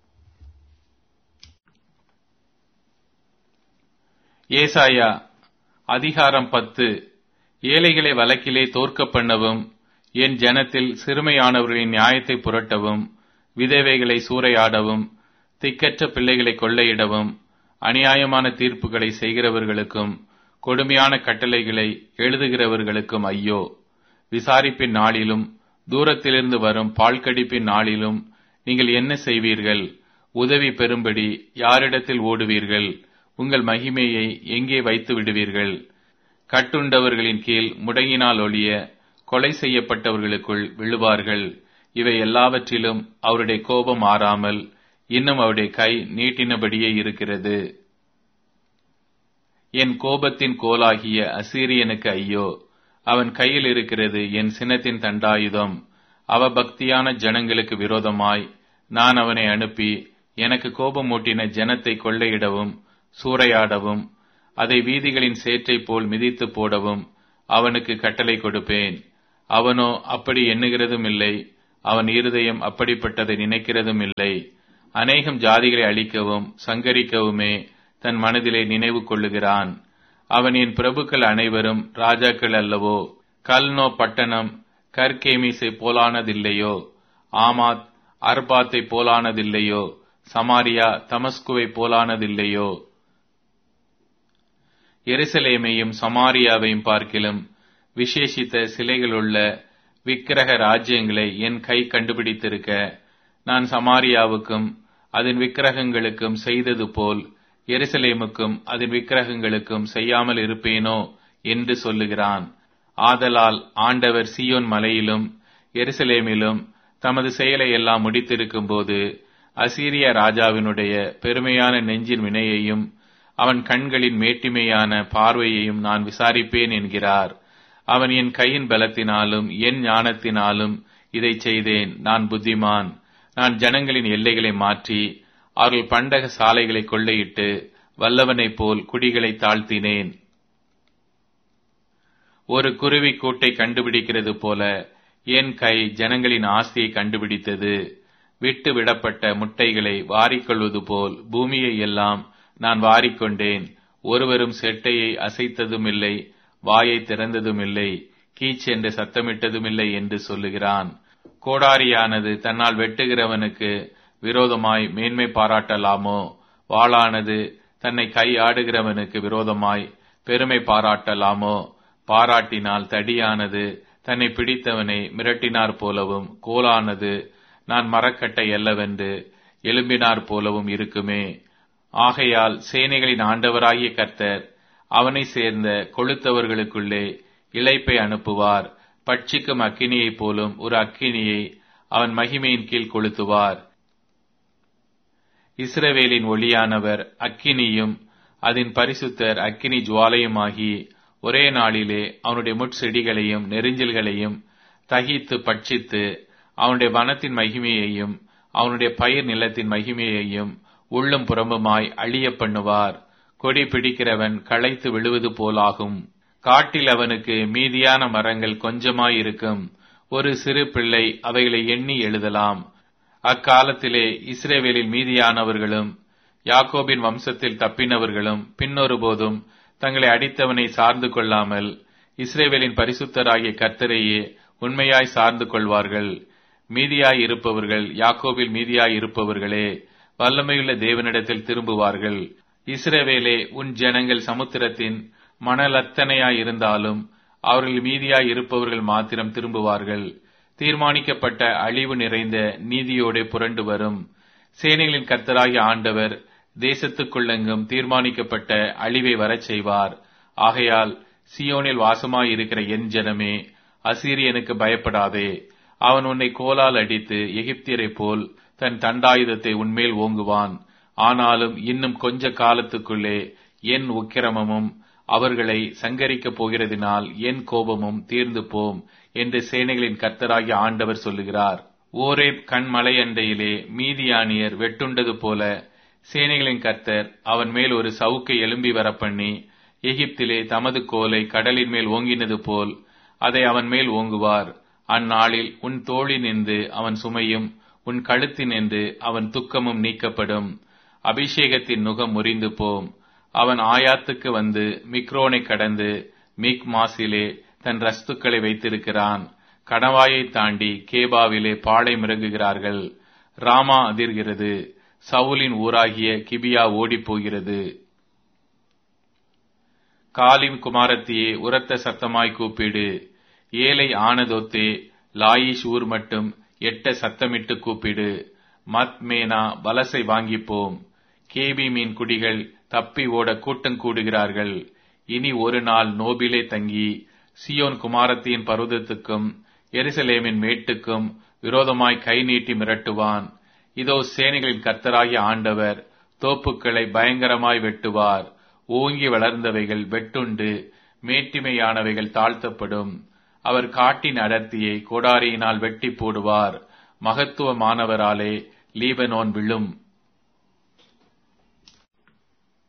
S2: ஏசாயா அதிகாரம் 10. ஏழைகளை வழக்கிலே தோற்க பண்ணவும், என் ஜனத்தில் சிறுமையானவர்களின் நியாயத்தை புரட்டவும், விதவைகளை சூறையாடவும், திக்கற்ற பிள்ளைகளை கொள்ளையிடவும், அநியாயமான தீர்ப்புகளை செய்கிறவர்களுக்கும் கொடுமையான கட்டளைகளை எழுதுகிறவர்களுக்கும் ஐயோ! விசாரிப்பின் நாளிலும் தூரத்திலிருந்து வரும் பால்கடிப்பின் நாளிலும் நீங்கள் என்ன செய்வீர்கள்? உதவி பெறும்படி யாரிடத்தில் ஓடுவீர்கள்? உங்கள் மகிமையை எங்கே வைத்து விடுவீர்கள்? கட்டுண்டவர்களின் கீழ் முடங்கினால் ஒழிய கொலை செய்யப்பட்டவர்களுக்குள் விழுவார்கள். இவை எல்லாவற்றிலும் அவருடைய கோபம் ஆறாமல் இன்னும் அவருடைய கை நீட்டினபடியே இருக்கிறது. என் கோபத்தின் கோலாகிய அசீரியனுக்கு ஐயோ! அவன் கையில் இருக்கிறது என் சினத்தின் தண்டாயுதம். அவபக்தியான ஜனங்களுக்கு விரோதமாய் நான் அவனை அனுப்பி எனக்கு கோபமூட்டின ஜனத்தை கொள்ளையிடவும் சூறையாடவும் அதை வீதிகளின் சேற்றை போல் மிதித்து போடவும் அவனுக்கு கட்டளை கொடுப்பேன். அவனோ அப்படி எண்ணுகிறதும் இல்லை, அவன் இருதயம் அப்படிப்பட்டதை நினைக்கிறதும் இல்லை. அநேகம் ஜாதிகளை அழிக்கவும் சங்கரிக்கவுமே தன் மனதிலே நினைவு கொள்ளுகிறான். அவன் என் பிரபுக்கள் அனைவரும் ராஜாக்கள் அல்லவோ? கல்னோ பட்டணம் கர்கேமிசை போலானதில்லையோ? ஆமாத் அர்பாத்தை போலானதில்லையோ? சமாரியா தமஸ்குவை போலானதில்லையோ? எருசலேமையும் சமாரியாவையும் பார்க்கிலும் விசேஷித்த சிலைகளுள்ள விக்கிரக ராஜ்யங்களை என் கை கண்டுபிடித்திருக்க, நான் சமாரியாவுக்கும் அதன் விக்கிரகங்களுக்கும் செய்தது போல் எருசலேமுக்கும் அதன் விக்கிரகங்களுக்கும் செய்யாமல் இருப்பேனோ என்று சொல்லுகிறான். ஆதலால் ஆண்டவர் சீயோன் மலையிலும் எருசலேமிலும் தமது செயலை எல்லாம் முடித்திருக்கும் போது அசீரிய ராஜாவினுடைய பெருமையான நெஞ்சின் வினையையும் அவன் கண்களின் மேட்டிமையான பார்வையையும் நான் விசாரிப்பேன் என்கிறார். அவன் என் கையின் பலத்தினாலும் என் ஞானத்தினாலும் இதை செய்தேன். நான் புத்திமான். நான் ஜனங்களின் எல்லைகளை மாற்றி அவர்கள் பண்டக சாலைகளை கொள்ளையிட்டு வல்லவனைப் போல் குடிகளை தாழ்த்தினேன். ஒரு குருவி கூட்டை கண்டுபிடிக்கிறது போல என் கை ஜனங்களின் ஆஸ்தியை கண்டுபிடித்தது. விட்டு விடப்பட்ட முட்டைகளை வாரிக்கொள்வது போல் பூமியை எல்லாம் நான் வாரிக்கொண்டேன். ஒருவரும் செட்டையை அசைத்ததுமில்லை, வாயை திறந்ததுமில்லை, கீச் என்று சத்தமிட்டதுமில்லை என்று சொல்லுகிறான். கோடாரியானது தன்னால் வெட்டுகிறவனுக்கு விரோதமாய் மேன்மை பாராட்டலாமோ? வாளானது தன்னை கையாடுகிறவனுக்கு விரோதமாய் பெருமை பாராட்டலாமோ? பாராட்டினால் தடியானது தன்னை பிடித்தவனை மிரட்டினார் போலவும், கோலானது நான் மரக்கட்டை அல்லவென்று எழும்பினார் போலவும் இருக்குமே. ஆகையால் சேனைகளின் ஆண்டவராகிய கர்த்தர் அவனை சேர்ந்த கொளுத்தவர்களுக்குள்ளே இளைப்பை அனுப்புவார். பட்சிக்கும் அக்கினியைப் போலும் ஒரு அக்கினியை அவன் மகிமையின் கீழ் கொளுத்துவார். இஸ்ரவேலின் ஒளியானவர் அக்கினியும் அதன் பரிசுத்தர் அக்கினி ஜுவாலையுமாகி ஒரே நாளிலே அவனுடைய முட்செடிகளையும் நெரிஞ்சல்களையும் தகித்து பட்சித்து அவனுடைய வனத்தின் மகிமையையும் அவனுடைய பயிர் நிலத்தின் மகிமையையும் உள்ளும் புறம்புமாய் அழிய பண்ணுவார். கொடி பிடிக்கிறவன் களைத்து விழுவது போலாகும். காட்டில் அவனுக்கு மீதியான மரங்கள் கொஞ்சமாயிருக்கும். ஒரு சிறு பிள்ளை அவைகளை எண்ணி எழுதலாம். அக்காலத்திலே இஸ்ரவேலில் மீதியானவர்களும் யாக்கோபின் வம்சத்தில் தப்பினவர்களும் பின்னொருபோதும் தங்களை அடித்தவனை சார்ந்து கொள்ளாமல் இஸ்ரவேலின் பரிசுத்தராகிய கர்த்தரையே உண்மையாய் சார்ந்து கொள்வார்கள். மீதியாய் இருப்பவர்கள் யாக்கோபில் மீதியாய் இருப்பவர்களே வல்லமையுள்ள தேவனிடத்தில் திரும்புவார்கள். இஸ்ரவேலே, உன் ஜனங்கள் சமுத்திரத்தின் மணலத்தனையாய் இருந்தாலும் அவர்கள் மீதியாய் இருப்பவர்கள் மாத்திரம் திரும்புவார்கள். தீர்மானிக்கப்பட்ட அழிவு நிறைந்த நீதியோடு புரண்டு வரும். சேனைகளின் கர்த்தராகிய ஆண்டவர் தேசத்துக்குள்ளெங்கும் தீர்மானிக்கப்பட்ட அழிவை வரச் செய்வார். ஆகையால் சீயோனில் வாசமாயிருக்கிற என் ஜனமே, அசீரியனுக்கு பயப்படாதே. அவன் உன்னை கோலால் அடித்து எகிப்தியரைப் போல் தன் தண்டாயுதத்தை உன்மேல் ஓங்குவான். ஆனாலும் இன்னும் கொஞ்ச காலத்துக்குள்ளே என் உக்கிரமமும் அவர்களை சங்கரிக்கப் போகிறதினால் என் கோபமும் தீர்ந்து போம் என்று சேனைகளின் கர்த்தராகிய ஆண்டவர் சொல்லுகிறார். ஓரேப் கண்மலை அண்டையிலே மீதியானியர் வெட்டுண்டது போல சேனைகளின் கர்த்தர் அவன் மேல் ஒரு சவுக்கை எழும்பி வரப்பண்ணி எகிப்திலே தமது கோலை கடலின் மேல் ஓங்கினது போல் அதை அவன் மேல் ஓங்குவார். அந்நாளில் உன் தோளினின்று அவன் சுமையும் உன் கழுத்தினின்று அவன் துக்கமும் நீக்கப்படும். அபிஷேகத்தின் நுகம் முறிந்து போம். அவன் ஆயாத்துக்கு வந்து மிக்ரோனை கடந்து மிக் மாசிலே தன் ரஸ்துக்களை வைத்திருக்கிறான். கணவாயை தாண்டி கேபாவிலே பாளை மிறங்குகிறார்கள். ராமா அதிர்கிறது. சவுலின் ஊராகிய கிபியா ஓடிப்போகிறது. காலிம் குமாரத்தியே, உரத்த சத்தமாய் கூப்பிடு. ஏழை ஆனதோத்தே, லாயிஷ் ஊர் மட்டும் எட்ட சத்தமிட்டு கூப்பிடு. மத்மேனா வலசை வாங்கிப்போம். கேபி மீன் குடிகள் தப்பி ஓட கூட்டம் கூடுகிறார்கள். இனி ஒரு நாள் நோபிலே தங்கி சியோன் குமாரத்தியின் பர்வதத்துக்கும் எருசலேமின் மேட்டுக்கும் விரோதமாய் கை நீட்டி மிரட்டுவான். இதோ சேனைகளின் கர்த்தராகிய ஆண்டவர் தோப்புக்களை பயங்கரமாய் வெட்டுவார். ஓங்கி வளர்ந்தவைகள் வெட்டுண்டு மேட்டிமையானவைகள் தாழ்த்தப்படும். அவர் காட்டின் அடர்த்தியை கோடாரியினால் வெட்டி போடுவார். மகத்துவமானவராலே லீபனோன் விழும்.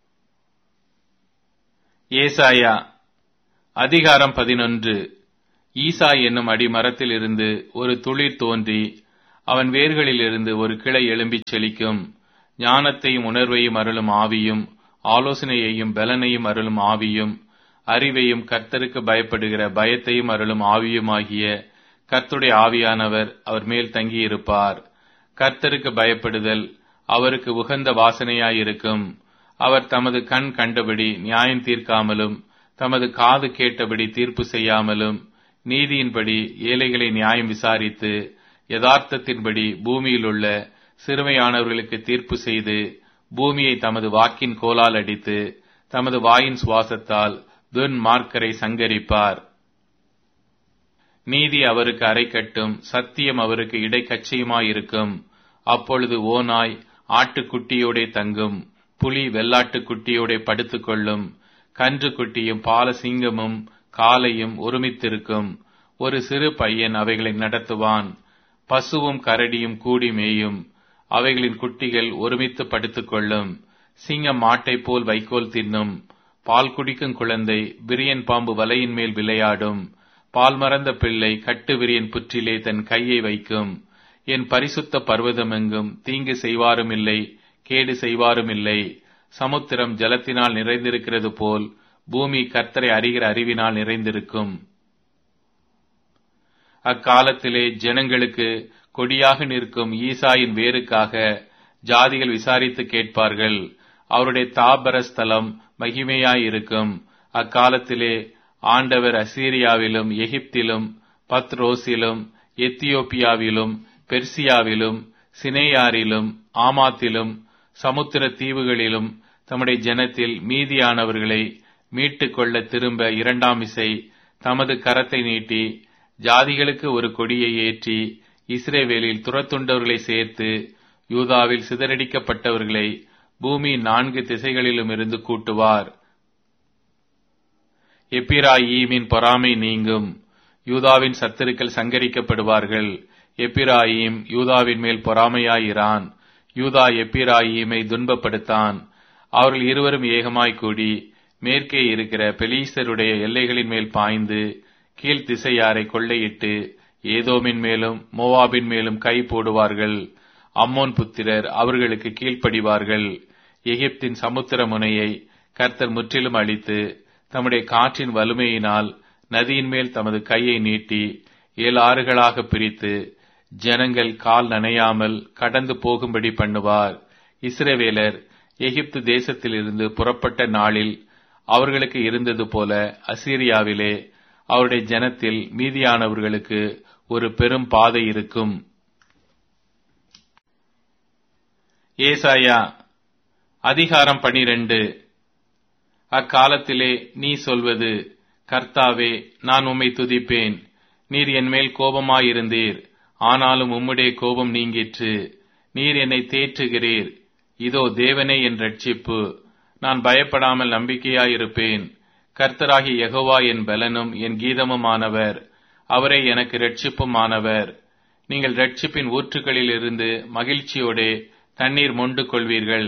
S2: ஏசாயா அதிகாரம் 11.
S1: ஈசா என்னும் அடிமரத்தில் இருந்து ஒரு துளிர் தோன்றி அவன் வேர்களிலிருந்து ஒரு கிளை எழும்பிச் செழிக்கும். ஞானத்தையும் உணர்வையும் அருளும் ஆவியும், ஆலோசனையையும் பலனையும் அருளும் ஆவியும், அறிவையும் கர்த்தருக்கு பயப்படுகிற பயத்தையும் அருளும் ஆவியுமாகிய கர்த்தருடைய ஆவியானவர் அவர் மேல் தங்கியிருப்பார். கர்த்தருக்கு பயப்படுதல் அவருக்கு உகந்த வாசனையாயிருக்கும். அவர் தமது கண் கண்டபடி நியாயம் தீர்க்காமலும், தமது காது கேட்டபடி தீர்ப்பு செய்யாமலும், நீதியின்படி ஏழைகளை நியாயம் விசாரித்து, யதார்த்தத்தின்படி பூமியில் உள்ள சிறுமையானவர்களுக்கு தீர்ப்பு செய்து, பூமியை தமது வாக்கின் கோலால் அடித்து, தமது வாயின் சுவாசத்தால் துன்மார்க்கரை சங்கரிப்பார். நீதி அவருக்கு அரைக்கட்டும், சத்தியம் அவருக்கு இடைக்கச்சையுமாயிருக்கும். அப்பொழுது ஓநாய் ஆட்டுக்குட்டியோடே தங்கும், புலி வெள்ளாட்டுக்குட்டியோடே படுத்துக் கொள்ளும். கன்று குட்டியும் பால சிங்கமும் காளையும் ஒருமித்திருக்கும். ஒரு சிறு பையன் அவைகளை நடத்துவான். பசுவும் கரடியும் கூடி மேயும். அவைகளின் குட்டிகள் ஒருமித்து படுத்துக் கொள்ளும். சிங்கம் மாட்டைப் போல் வைக்கோல் தின்னும். பால் குடிக்கும் குழந்தை விரியன் பாம்பு வலையின் மேல் விளையாடும். பால் மறந்த பிள்ளை கட்டு விரியன் புற்றிலே தன் கையை வைக்கும். என் பரிசுத்த பர்வதமெங்கும் தீங்கு செய்வாரும் இல்லை, கேடு செய்வாரும் இல்லை. சமுத்திரம் ஜலத்தினால் நிறைந்திருக்கிறது போல் பூமி கர்த்தரை அறிகிற அறிவினால் நிறைந்திருக்கும். அக்காலத்திலே ஜனங்களுக்கு கொடியாக நிற்கும் ஈசாயின் வேருக்காக ஜாதிகள் விசாரித்து கேட்பார்கள். அவருடைய தாபர ஸ்தலம் மகிமையாயிருக்கும். அக்காலத்திலே ஆண்டவர் அசீரியாவிலும், எகிப்திலும், பத்ரோசிலும், எத்தியோப்பியாவிலும், பெர்சியாவிலும், சினேயாரிலும், ஆமாத்திலும், சமுத்திர தீவுகளிலும் தம்முடைய ஜனத்தில் மீதியானவர்களை மீட்டுக் கொள்ள திரும்ப இரண்டாம் விசை தமது கரத்தை நீட்டி ஜாதிகளுக்கு ஒரு கொடியை ஏற்றி இஸ்ரவேலில் துரத்துண்டவர்களை சேர்த்து யூதாவில் சிதறடிக்கப்பட்டவர்களை பூமியின் 4 திசைகளிலும் இருந்து கூட்டுவார். எப்பிராயீமின் பொறாமை நீங்கும். யூதாவின் சத்துருக்கள் சங்கரிக்கப்படுவார்கள். எப்பிராயீம் யூதாவின் மேல் பொறாமையாயிரான். யூதா எப்பிராயீமை துன்பப்படுத்தான். அவர்கள் இருவரும் ஏகமாய் கூடி மேற்கே இருக்கிற பெலீஸ்தருடைய எல்லைகளின் மேல் பாய்ந்து கீழ் திசையாரை கொள்ளையிட்டு ஏதோமின் மேலும் மோவாபின் மேலும் கை போடுவார்கள். அம்மோன் புத்திரர் அவர்களுக்கு கீழ்ப்படிவார்கள். எகிப்தின் சமுத்திர முனையை கர்த்தர் முற்றிலும் அழித்து தம்முடைய காற்றின் வலிமையினால் நதியின் மேல் தமது கையை நீட்டி 7 ஆறுகளாக பிரித்து ஜனங்கள் கால் நனையாமல் கடந்து போகும்படி பண்ணுவார். இஸ்ரவேலர் எகிப்து தேசத்திலிருந்து புறப்பட்ட நாளில் அவர்களுக்கு இருந்தது போல அசீரியாவிலே அவருடைய ஜனத்தில் மீதியானவர்களுக்கு ஒரு பெரும் பாதை இருக்கும். ஏசாயா அதிகாரம் 12. அக்காலத்திலே நீ சொல்வது, கர்த்தாவே, நான் உம்மை துதிப்பேன். நீர் என்மேல் கோபமாயிருந்தீர், ஆனாலும் உம்முடைய கோபம் நீங்கிற்று. நீர் என்னை தேற்றுகிறீர். இதோ தேவனே என் இரட்சிப்பு. நான் பயப்படாமல் நம்பிக்கையாயிருப்பேன். கர்த்தராகிய யெகோவா என் பலனும் என் கீதமுமானவர். அவரே எனக்கு இரட்சிப்புமானவர். நீங்கள் இரட்சிப்பின் ஊற்றுகளில் இருந்து மகிழ்ச்சியோடே தண்ணீர் மொண்டு கொள்வீர்கள்.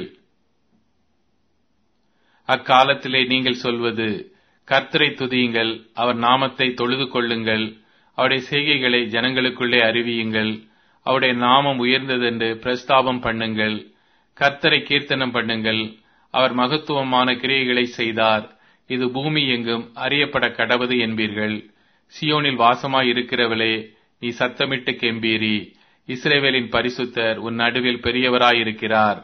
S1: அக்காலத்திலே நீங்கள் சொல்வது, கர்த்தரை துதியுங்கள், அவர் நாமத்தை தொழுது கொள்ளுங்கள். அவருடைய செய்கைகளை ஜனங்களுக்குள்ளே அறிவியுங்கள். அவருடைய நாமம் உயர்ந்ததென்று பிரஸ்தாபம் பண்ணுங்கள். கர்த்தரை கீர்த்தனம் பண்ணுங்கள். அவர் மகத்துவமான கிரியைகளை செய்தார். இது பூமி எங்கும் அறியப்பட கடவது என்பீர்கள். சியோனில் வாசமாயிருக்கிறவளே, நீ சத்தமிட்டு கெம்பீரி. இஸ்ரவேலின் பரிசுத்தர் உன் நடுவில் பெரியவராயிருக்கிறார்.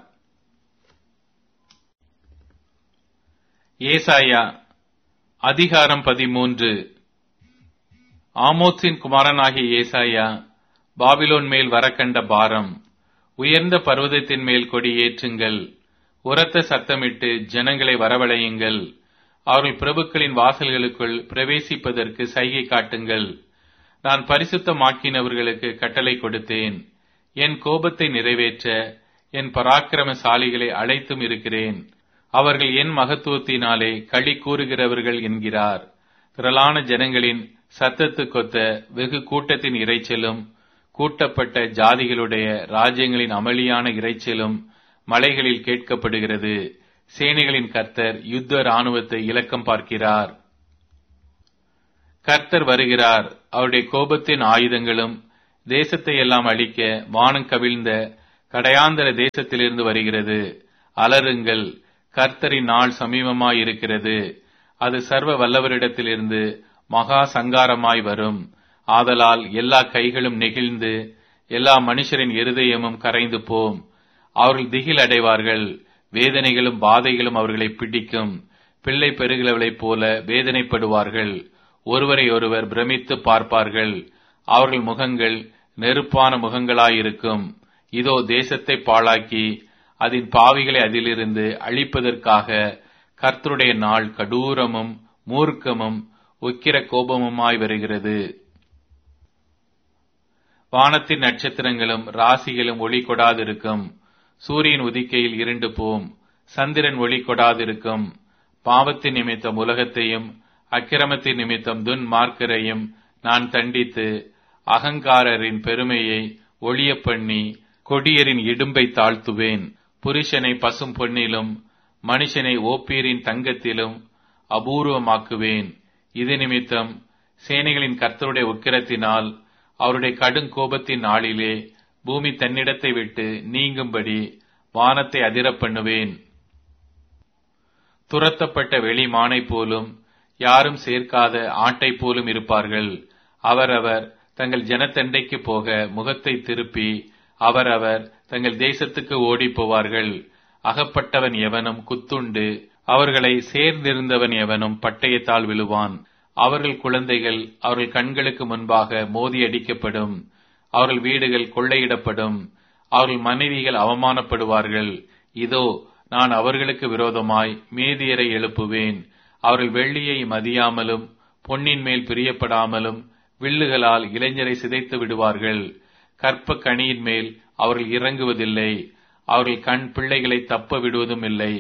S1: ஏசாயா அதிகாரம் 13. ஆமோத்சின் குமாரனாகிய ஏசாயா பாபிலோன் மேல் வரக்கண்ட பாரம். உயர்ந்த பர்வதத்தின் மேல் கொடி ஏற்றுங்கள். உரத்த சத்தமிட்டு ஜனங்களை வரவழையுங்கள். அவர்கள் பிரபுக்களின் வாசல்களுக்குள் பிரவேசிப்பதற்கு சைகை காட்டுங்கள். நான் பரிசுத்தமாக்கினவர்களுக்கு கட்டளை கொடுத்தேன். என் கோபத்தை நிறைவேற்ற என் பராக்கிரமசாலிகளை அழைத்தும் இருக்கிறேன். அவர்கள் என் மகத்துவத்தினாலே களி கூறுகிறவர்கள் என்கிறார். திரளான ஜனங்களின் சத்தத்துக்கொத்த வெகு கூட்டத்தின் இரைச்சலும், கூட்டப்பட்ட ஜாதிகளுடைய ராஜ்யங்களின் அமளியான இரைச்சலும் மலைகளில் கேட்கப்படுகிறது. சேனைகளின் கர்த்தர் யுத்த இராணுவத்தை இலக்கம் பார்க்கிறார். கர்த்தர் வருகிறார். அவருடைய கோபத்தின் ஆயுதங்களும் தேசத்தை எல்லாம் அழிக்க வானம் கவிழ்ந்த கடையாந்தர தேசத்திலிருந்து வருகிறது. அலறுங்கள், கர்த்தரின் நாள் சமீபமாயிருக்கிறது. அது சர்வ வல்லவரிடத்திலிருந்து மகா சங்காரமாய் வரும். ஆதலால் எல்லா கைகளும் நெகிழ்ந்து எல்லா மனுஷரின் இருதயமும் கரைந்து போம். அவர்கள் திகில் அடைவார்கள். வேதனைகளும் பாதைகளும் அவர்களை பிடிக்கும். பிள்ளை பெறுகிறவளைப் போல வேதனைப்படுவார்கள். ஒருவரை ஒருவர் பிரமித்து பார்ப்பார்கள். அவர்கள் முகங்கள் நெருப்பான முகங்களாயிருக்கும். இதோ தேசத்தை பாழாக்கி அதன் பாவிகளை அதிலிருந்து அழிப்பதற்காக கர்த்தருடைய நாள் கடூரமும் மூர்க்கமும் உக்கிர கோபமுமாய் வருகிறது. வானத்தின் நட்சத்திரங்களும் ராசிகளும் ஒளி கொடாதிருக்கும். சூரியன் உதிக்கையில் இருண்டு போம். சந்திரன் ஒளி கொடாதிருக்கும். பாவத்தின் நிமித்தம் உலகத்தையும் அக்கிரமத்தின் நிமித்தம் துன்மார்க்கரையும் நான் தண்டித்து அகங்காரரின் பெருமையை ஒளிய பண்ணி கொடியரின் இடும்பை தாழ்த்துவேன். புருஷனை பசும் பொன்னிலும் மனுஷனை ஓப்பீரின் தங்கத்திலும் அபூர்வமாக்குவேன். இது நிமித்தம் சேனைகளின் கர்த்தருடைய உக்கிரத்தினால் அவருடைய கடும் கோபத்தின் நாளிலே பூமி தன்னிடத்தை விட்டு நீங்கும்படி வானத்தை அதிரப் பண்ணுவேன். துரத்தப்பட்ட வெளி மானை போலும் யாரும் சேர்க்காத ஆட்டை போலும் இருப்பார்கள். அவரவர் தங்கள் ஜனத்தண்டைக்கு போக முகத்தை திருப்பி அவரவர் தங்கள் தேசத்துக்கு ஓடி போவார்கள். அகப்பட்டவன் எவனும் குத்துண்டு அவர்களை சேர்ந்திருந்தவன் எவனும் பட்டயத்தால் விழுவான். அவர்கள் குழந்தைகள் அவர்கள் கண்களுக்கு முன்பாக மோதியடிக்கப்படும். அவர்கள் வீடுகள் கொள்ளையிடப்படும். அவர்கள் மனைவிகள் அவமானப்படுவார்கள். இதோ நான் அவர்களுக்கு விரோதமாய் மேதியரை எழுப்புவேன். அவர்கள் வெள்ளியை மதியாமலும் பொன்னின் மேல் பிரியப்படாமலும் வில்லுகளால் இளைஞரை சிதைத்து விடுவார்கள். கற்ப கனியின் மேல் அவர்கள் இறங்குவதில்லை. அவர்கள் கண் பிள்ளைகளை தப்ப விடுவதும் இல்லை.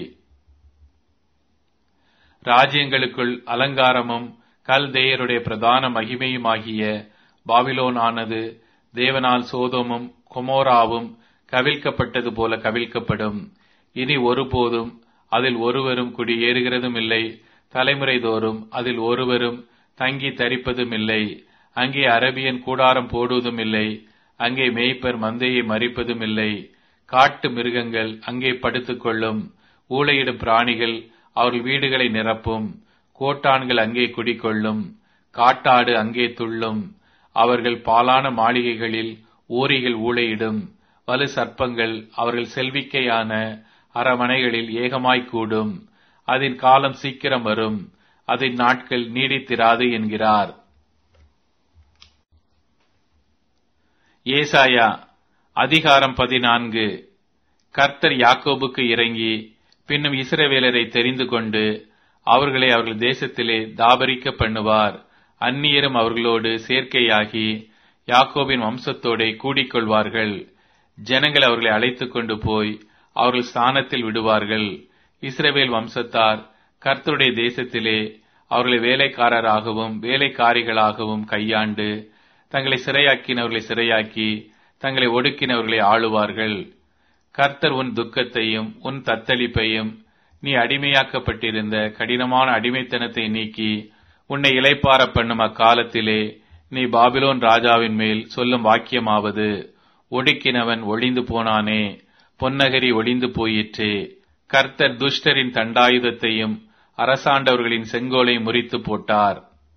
S1: ராஜ்யங்களுக்குள் அலங்காரமும் கல்தேயருடைய பிரதான மகிமையுமாகிய பாபிலோன் ஆனது தேவனால் சோதோமும் கொமோராவும் கவிழ்க்கப்பட்டது போல கவிழ்க்கப்படும். இனி ஒருபோதும் அதில் ஒருவரும் குடியேறுகிறதும் இல்லை. தலைமுறை தோறும் அதில் ஒருவரும் தங்கி தரிப்பதும் இல்லை. அங்கே அரபியன் கூடாரம் போடுவதும் இல்லை. அங்கே மேய்ப்பர் மந்தையை மறிப்பதும் இல்லை. காட்டு மிருகங்கள் அங்கே படுத்துக் கொள்ளும். ஊளையிடும் பிராணிகள் அவர்கள் வீடுகளை நிரப்பும். கோட்டான்கள் அங்கே குடிக்கொள்ளும். காட்டாடு அங்கே துள்ளும். அவர்கள் பாலான மாளிகைகளில் ஊரிகள் ஊளையிடும். வலு சர்ப்பங்கள் அவர்கள் செல்விக்கையான அரமனைகளில் ஏகமாய்க்கூடும். அதன் காலம் சீக்கிரம் வரும். அதன் நாட்கள் நீடித்திராது என்கிறார். ஏசாயா அதிகாரம் 14. கர்த்தர் யாக்கோபுக்கு இறங்கி பின்னும் இஸ்ரவேலரை தெரிந்து கொண்டு அவர்களை அவர்கள் தேசத்திலே தாபரிக்க பண்ணுவார். அந்நியரும் அவர்களோடு சேர்க்கையாகி யாக்கோபின் வம்சத்தோடே கூடிக்கொள்வார்கள். ஜனங்கள் அவர்களை அழைத்துக் கொண்டு போய் அவர்கள் ஸ்தானத்தில் விடுவார்கள். இஸ்ரவேல் வம்சத்தார் கர்த்தருடைய தேசத்திலே அவர்களை வேலைக்காரராகவும் வேலைக்காரிகளாகவும் கையாண்டு தங்களை சிறையாக்கினவர்களை சிறையாக்கி தங்களை ஒடுக்கினவர்களை ஆளுவார்கள். கர்த்தர் உன் துக்கத்தையும் உன் தத்தளிப்பையும் நீ அடிமையாக்கப்பட்டிருந்த கடினமான அடிமைத்தனத்தை நீக்கி உன்னை இளைப்பார பண்ணும் அக்காலத்திலே நீ பாபிலோன் ராஜாவின் மேல் சொல்லும் வாக்கியமாவது, ஒடுக்கினவன் ஒளிந்து போனானே, பொன்னகரி ஒளிந்து போயிற்றே. கர்த்தர் துஷ்டரின் தண்டாயுதத்தையும் அரசாண்டவர்களின் செங்கோலை முறித்து போட்டார்.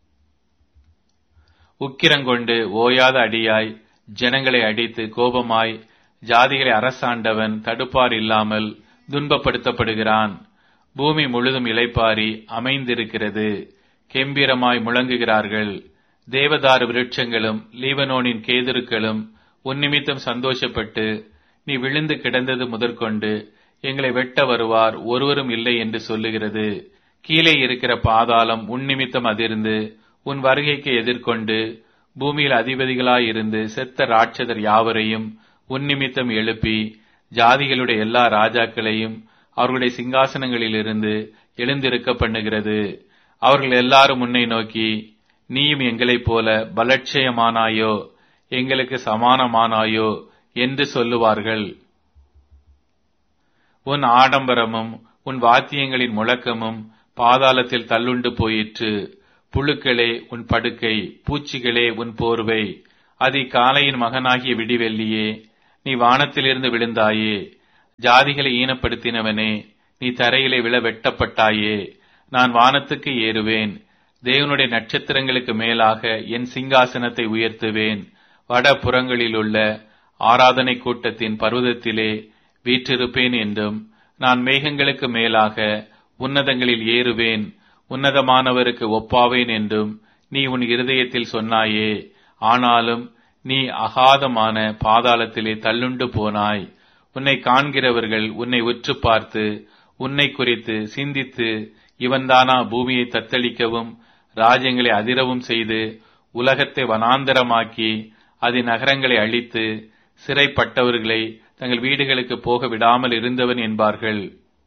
S1: உக்கிரங்கொண்டு ஓயாத அடியாய் ஜனங்களை அடித்து கோபமாய் ஜாதிகளை அரசாண்டவன் தடுப்பார் இல்லாமல் துன்பப்படுத்தப்படுகிறான். பூமி முழுதும் இளைப்பாரி அமைந்திருக்கிறது. கெம்பீரமாய் முழங்குகிறார்கள். தேவதாரு விருட்சங்களும் லீபனோனின் கேதுருக்களும் உன்னிமித்தம் சந்தோஷப்பட்டு நீ விழுந்து கிடந்தது முதற்கொண்டு எங்களை வெட்ட வருவார் ஒருவரும் இல்லை என்று சொல்லுகிறது. கீழே இருக்கிற பாதாளம் உன்னிமித்தம் அதிர்ந்து உன் வருகைக்கு எதிர்கொண்டு பூமியில் அதிபதிகளாயிருந்து செத்த ராட்சதர் யாவரையும் உன்னிமித்தம் எழுப்பி ஜாதிகளுடைய எல்லா ராஜாக்களையும் அவர்களுடைய சிங்காசனங்களிலிருந்து எழுந்திருக்க பண்ணுகிறது. அவர்கள் எல்லாரும் உன்னை நோக்கி, நீயும் எங்களைப் போல பலட்சயமானாயோ, எங்களுக்கு சமானமானாயோ என்று சொல்லுவார்கள். உன் ஆடம்பரமும் உன் வாத்தியங்களின் முழக்கமும் பாதாளத்தில் தள்ளுண்டு போயிற்று. புழுக்களே உன் படுக்கை, பூச்சிகளே உன் போர்வை. அதிகாலையின் மகனாகிய விடிவெள்ளியே, நீ வானத்திலிருந்து விழுந்தாயே. ஜாதிகளை ஈனப்படுத்தினவனே, நீ தரையிலே விழ வெட்டப்பட்டாயே. நான் வானத்துக்கு ஏறுவேன், தேவனுடைய நட்சத்திரங்களுக்கு மேலாக என் சிங்காசனத்தை உயர்த்துவேன். வட புறங்களிலுள்ள ஆராதனை கூட்டத்தின் பர்வதத்திலே வீற்றிருப்பேன் என்றும், நான் மேகங்களுக்கு மேலாக உன்னதங்களில் ஏறுவேன், உன்னதமானவருக்கு ஒப்பாவேன் என்றும் நீ உன் இருதயத்தில் சொன்னாயே. ஆனாலும் நீ அகாதமான பாதாளத்திலே தள்ளுண்டு போனாய். உன்னை காண்கிறவர்கள் உன்னை உற்று பார்த்து உன்னை குறித்து சிந்தித்து, இவன்தானா பூமியை தத்தளிக்கவும் ராஜ்யங்களை அதிரவும் செய்து உலகத்தை வனாந்தரமாக்கி அதன் நகரங்களை அழித்து சிறைப்பட்டவர்களை தங்கள் வீடுகளுக்கு போக விடாமல் இருந்தவன் என்பார்கள்.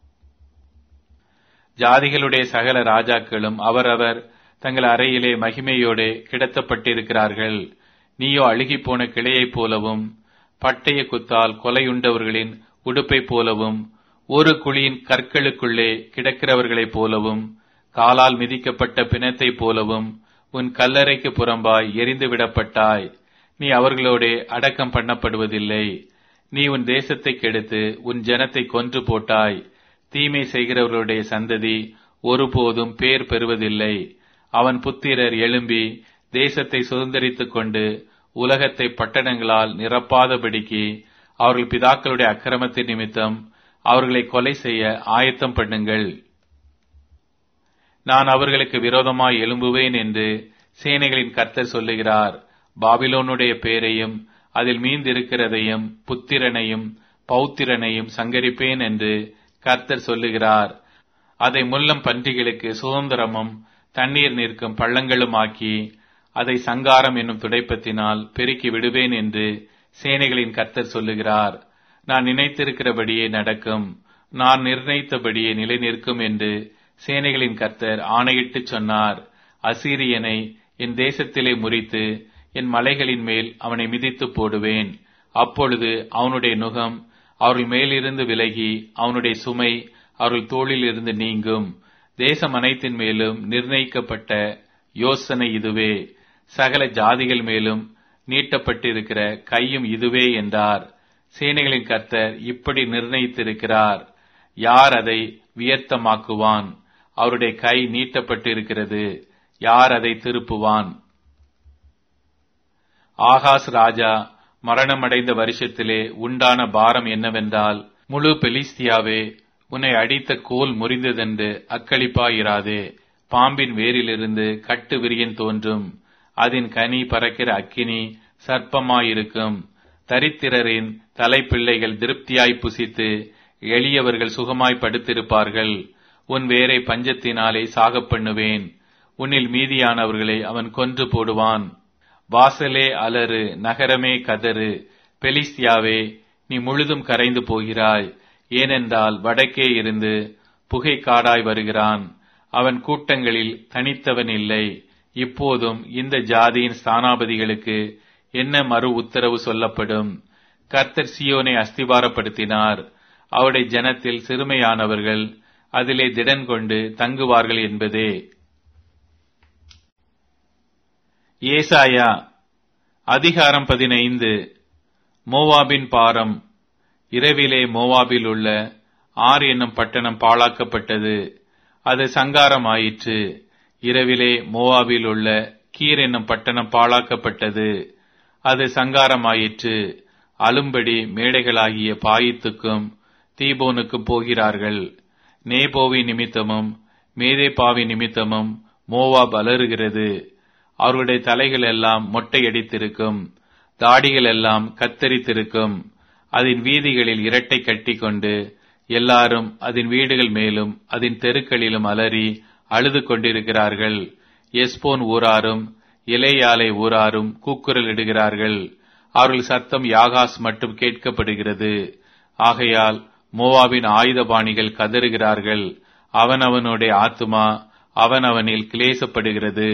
S1: ஜாதிகளுடைய சகல ராஜாக்களும் அவரவர் தங்கள் அறையிலே மகிமையோடு கிடத்தப்பட்டிருக்கிறார்கள். நீயோ அழுகிப்போன கிளையைப் போலவும் பட்டய குத்தால் கொலையுண்டவர்களின் உடுப்பைப் போலவும் ஒரு குழியின் கற்களுக்குள்ளே கிடக்கிறவர்களைப் போலவும் காலால் மிதிக்கப்பட்ட பிணத்தைப் போலவும் உன் கல்லறைக்கு புறம்பாய் எரிந்து விடப்பட்டாய். நீ அவர்களோடே அடக்கம் பண்ணப்படுவதில்லை. நீ உன் தேசத்தை கெடுத்து உன் ஜனத்தை கொன்று போட்டாய். தீமை செய்கிறவர்களுடைய சந்ததி ஒருபோதும் பேர் பெறுவதில்லை. அவன் புத்திரர் எழும்பி தேசத்தை சுதந்தரித்துக் கொண்டு உலகத்தை பட்டணங்களால் நிரப்பாதபடிக்கு அவர்கள் பிதாக்களுடைய அக்கிரமத்தின் நிமித்தம் அவர்களை கொலை செய்ய ஆயத்தம் பண்ணுங்கள். நான் அவர்களுக்கு விரோதமாய் எழும்புவேன் என்று சேனைகளின் கர்த்தர் சொல்லுகிறார். பாபிலோனுடைய பேரையும் அதில் மீந்திருக்கிறதையும் புத்திரனையும் பௌத்திரனையும் சங்கரிப்பேன் என்று கர்த்தர் சொல்லுகிறார். அதை முள்ளம் பன்றிகளுக்கு சுதந்திரமும் தண்ணீர் நிற்கும் பள்ளங்களும் ஆக்கி அதை சங்காரம் என்னும் துடைப்பத்தினால் பெருக்கி விடுவேன் என்று சேனைகளின் கர்த்தர் சொல்லுகிறார். நான் நினைத்திருக்கிறபடியே நடக்கும், நான் நிர்ணயித்தபடியே நிலை நிற்கும் என்று சேனைகளின் கர்த்தர் ஆணையிட்டு சொன்னார். அசீரியனை என் தேசத்திலே முறித்து என் மலைகளின் மேல் அவனை மிதித்து போடுவேன். அப்பொழுது அவனுடைய நுகம் அவர்கள் மேலிருந்து விலகி அவனுடைய சுமை அவர்கள் தோளில் இருந்து நீங்கும். தேசம் அனைத்தின் மேலும் நிர்ணயிக்கப்பட்ட யோசனை இதுவே, சகல ஜாதிகள் மேலும் நீட்டப்பட்டிருக்கிற கையும் இதுவே என்றார். சேனைகளின் கர்த்தர் இப்படி நிர்ணயித்திருக்கிறார். யார் அதை வியர்த்தமாக்குவான்? அவருடைய கை நீட்டப்பட்டிருக்கிறது, யார் அதை திருப்புவான்? ஆகாஸ் ராஜா மரணமடைந்த வருஷத்திலே உண்டான பாரம் என்னவென்றால், முழு பெலிஸ்தியாவே, உன்னை அடித்த கோல் முறிந்ததென்று அக்களிப்பாயிராதே. பாம்பின் வேரிலிருந்து கட்டு விரியன் தோன்றும், அதன் கனி பறக்கிற அக்கினி சர்ப்பமாயிருக்கும். தரித்திரரின் தலைப்பிள்ளைகள் திருப்தியாய் புசித்து எளியவர்கள் சுகமாய் படுத்திருப்பார்கள். உன் வேரை பஞ்சத்தினாலே சாகப் பண்ணுவேன், உன்னில் மீதியானவர்களை அவன் கொன்று போடுவான். வாசலே அலறு, நகரமே கதறு, பெலிஸ்தியாவே நீ முழுதும் கரைந்து போகிறாய். ஏனென்றால் வடக்கே இருந்து புகை காடாய் வருகிறான், அவன் கூட்டங்களில் தனித்தவன் இல்லை. இப்போதும் இந்த ஜாதியின் ஸ்தானாபதிகளுக்கு என்ன மறு உத்தரவு சொல்லப்படும்? கர்த்தர் சீயோனை அஸ்திபாரப்படுத்தினார், அவருடைய ஜனத்தில் சிறுமையானவர்கள் அதிலே திடன் கொண்டு தங்குவார்கள் என்பதே. ஏசாயா அதிகாரம் 15. மோவாபின் பாரம். இரவிலே மோவாபில் உள்ள ஆர் என்னும் பட்டணம் பாழாக்கப்பட்டது, அது சங்காரம் ஆயிற்று. இரவிலே மோவாபில் உள்ள கீர் என்னும் பட்டணம் பாழாக்கப்பட்டது, அது சங்காரம் ஆயிற்று. அலும்படி மேடைகளாகிய பாயித்துக்கும் தீபோனுக்கும் போகிறார்கள். நேபோவி நிமித்தமும் மேதேபாவி நிமித்தமும் மோவாப் அலறுகிறது. அவர்களுடைய தலைகள் எல்லாம் மொட்டையடித்திருக்கும், தாடிகள் எல்லாம் கத்தரித்திருக்கும். அதன் வீதிகளில் இரட்டை கட்டி கொண்டு எல்லாரும் அதன் வீடுகள் மேலும் அதன் தெருக்களிலும் அலறி அழுது கொண்டிருக்கிறார்கள். எஸ்போன் ஊராரும் இலேயாலை ஊராரும் கூக்குரல் இடுகிறார்கள். அவர்கள் சத்தம் யாகாஸ் மட்டும் கேட்கப்படுகிறது. ஆகையால் மோவாபின் ஆயுதபாணிகள் கதறுகிறார்கள். அவனவனுடைய ஆத்துமா அவனவனில் கிளேசப்படுகிறது.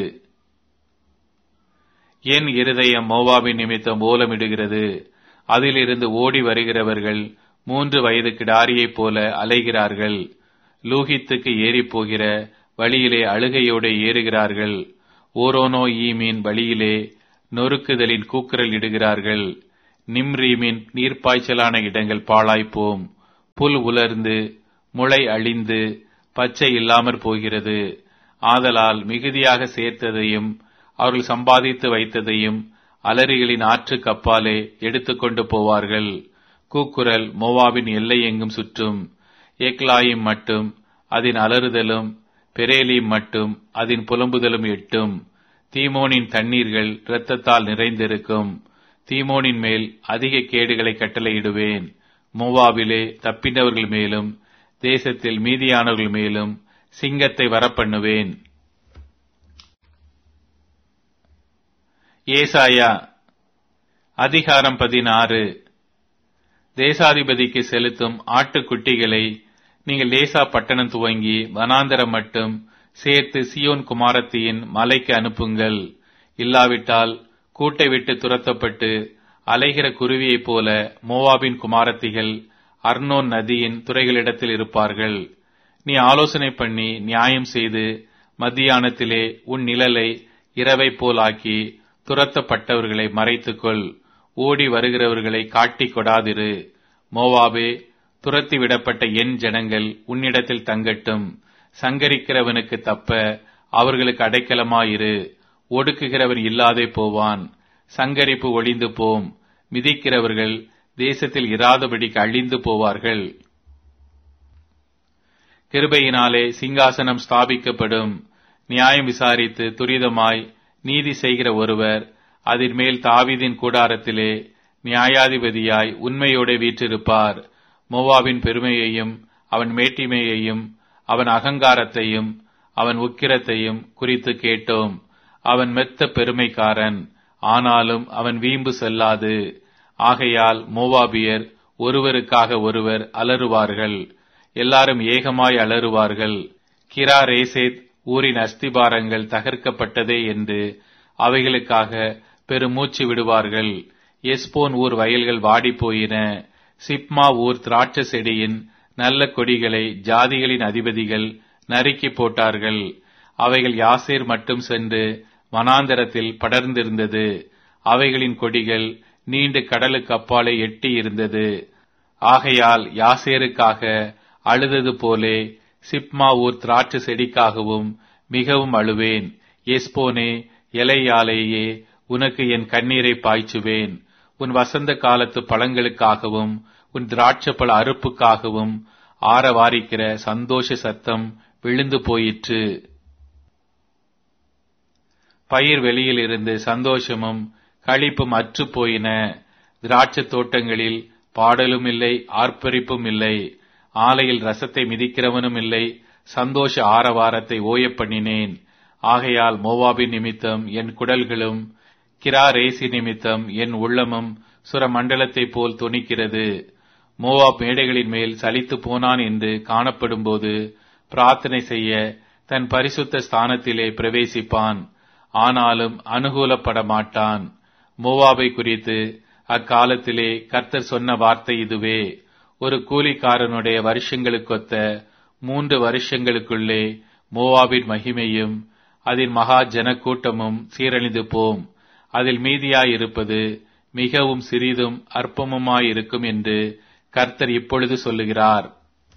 S1: என் இருதயம் மோவாபின் நிமித்தம் ஓலமிடுகிறது. அதிலிருந்து ஓடி வருகிறவர்கள் 3 வயது கிடாரியைப் போல அலைகிறார்கள். லூகித்துக்கு ஏறி போகிற வழியிலே அழுகையோடு ஏறுகிறார்கள். ஓரோனோ ஈமின் வழியிலே நொறுக்குதலின் கூக்குரல் இடுகிறார்கள். நிம்ரீமின் நீர்ப்பாய்ச்சலான இடங்கள் பாழாய்ப்போம். புல் உலர்ந்து முளை அழிந்து பச்சை இல்லாமற் போகிறது. ஆதலால் மிகுதியாக சேர்த்ததையும் அவர்கள் சம்பாதித்து வைத்ததையும் அலரிகளின் ஆற்றுக்கு அப்பாலே எடுத்துக்கொண்டு போவார்கள். கூக்குரல் மோவாபின் எல்லை எங்கும் சுற்றும். ஏக்லாயிம் மட்டும் அதன் அலறுதலும், பெரேலீம் மட்டும் அதன் புலம்புதலும் எட்டும். தீமோனின் தண்ணீர்கள் இரத்தத்தால் நிறைந்திருக்கும். தீமோனின் மேல் அதிக கேடுகளை கட்டளையிடுவேன். மோவாபிலே தப்பினவர்கள் மேலும் தேசத்தில் மீதியானவர்கள் மேலும் சிங்கத்தை வரப்பண்ணுவேன். ஏசாயா அதிகாரம் 16. தேசாதிபதிக்கு செலுத்தும் ஆட்டுக்குட்டிகளை நீங்கள் லேசா பட்டணம் துவங்கி வனாந்தரம் மட்டும் சேர்த்து சியோன் குமாரத்தியின் மலைக்கு அனுப்புங்கள். இல்லாவிட்டால் கூட்டை விட்டு துரத்தப்பட்டு அலைகிற குருவியைப் போல மோவாபின் குமாரத்திகள் அர்னோன் நதியின் துறைகளிடத்தில் இருப்பார்கள். நீ ஆலோசனை பண்ணி நியாயம் செய்து மத்தியானத்திலே உன் நிழலை இரவை போல் ஆக்கி துரத்தப்பட்டவர்களை மறைத்துக்கொள். ஓடி வருகிறவர்களை காட்டிக் கொடாதிரு. மோவாபே, துரத்தி விடப்பட்ட என் ஜனங்கள் உன்னிடத்தில் தங்கட்டும். சங்கரிக்கிறவனுக்கு தப்ப அவர்களுக்கு அடைக்கலமாயிரு. ஒடுக்குகிறவன் இல்லாதே போவான். சங்கரிப்பு ஒளிந்து போம். மிதிக்கிறவர்கள் தேசத்தில் இராதபடிக்கு அழிந்து போவார்கள். கிருபையினாலே சிங்காசனம் ஸ்தாபிக்கப்படும். நியாயம் விசாரித்து துரிதமாய் நீதி செய்கிற ஒருவர் அதன் மேல் தாவீதின் கூடாரத்திலே நியாயாதிபதியாய் உண்மையோடு வீற்றிருப்பார். மோவாபின் பெருமையையும் அவன் மேட்டிமையையும் அவன் அகங்காரத்தையும் அவன் உக்கிரத்தையும் குறித்து கேட்டோம். அவன் மெத்த பெருமைக்காரன், ஆனாலும் அவன் வீம்பு செல்லாது. ஆகையால் மோவாபியர் ஒருவருக்காக ஒருவர் அலறுவார்கள். எல்லாரும் ஏகமாய் அலறுவார்கள். கிரா ரேசேத் ஊரின் அஸ்திபாரங்கள் தகர்க்கப்பட்டதே என்று அவைகளுக்காக பெருமூச்சு விடுவார்கள். எஸ்போன் ஊர் வயல்கள் வாடிப்போயின. சிப்மா ஊர் திராட்சை செடியின் நல்ல கொடிகளை ஜாதிகளின் அதிபதிகள் நறுக்கி போட்டார்கள். அவைகள் யாசேர் மட்டும் சென்று வனாந்தரத்தில் படர்ந்திருந்தது. அவைகளின் கொடிகள் நீண்டு கடலுக்கு அப்பாலே எட்டி இருந்தது. ஆகையால் யாசேருக்காக அழுதது போலே சிப்மா ஊர் திராட்சை செடிக்காகவும் மிகவும் அழுவேன். எஸ்போனே, எலையாலேயே உனக்கு என் கண்ணீரை பாய்ச்சுவேன். உன் வசந்த காலத்து பழங்களுக்காகவும் உன் திராட்சைப்பழ அறுப்புக்காகவும் ஆரவாரிக்கிற சந்தோஷ சத்தம் விழுந்து போயிற்று. பயிர் வெளியில் இருந்து சந்தோஷமும் களிப்பும் அற்று போயின. திராட்சை தோட்டங்களில் பாடலும் இல்லை, ஆர்ப்பரிப்பும் இல்லை. ஆலையில் ரசத்தை மிதிக்கிறவனும் இல்லை. சந்தோஷ ஆரவாரத்தை ஓய பண்ணினேன். ஆகையால் மோவாபின் நிமித்தம் என் குடல்களும் கிரா ரேசி நிமித்தம் என் உள்ளமும் சுரமண்டலத்தைப் போல் தொனிக்கிறது. மோவாப் மேடைகளின் மேல் சலித்து போனான் என்று காணப்படும்போது பிரார்த்தனை செய்ய தன் பரிசுத்த ஸ்தானத்திலே பிரவேசிப்பான். ஆனாலும் அனுகூலப்பட மாட்டான். மோவாபை குறித்து அக்காலத்திலே கர்த்தர் சொன்ன வார்த்தை இதுவே: ஒரு கூலிக்காரனுடைய வருஷங்களுக்கொத்த 3 வருஷங்களுக்குள்ளே மோவாபின் மகிமையும் அதன் மகா ஜனக்கூட்டமும் சீரழிந்து போம். அதில் மீதியாயிருப்பது மிகவும் சிறிதும் அற்பமுமாயிருக்கும் என்று கர்த்தர் இப்பொழுது சொல்லுகிறார்.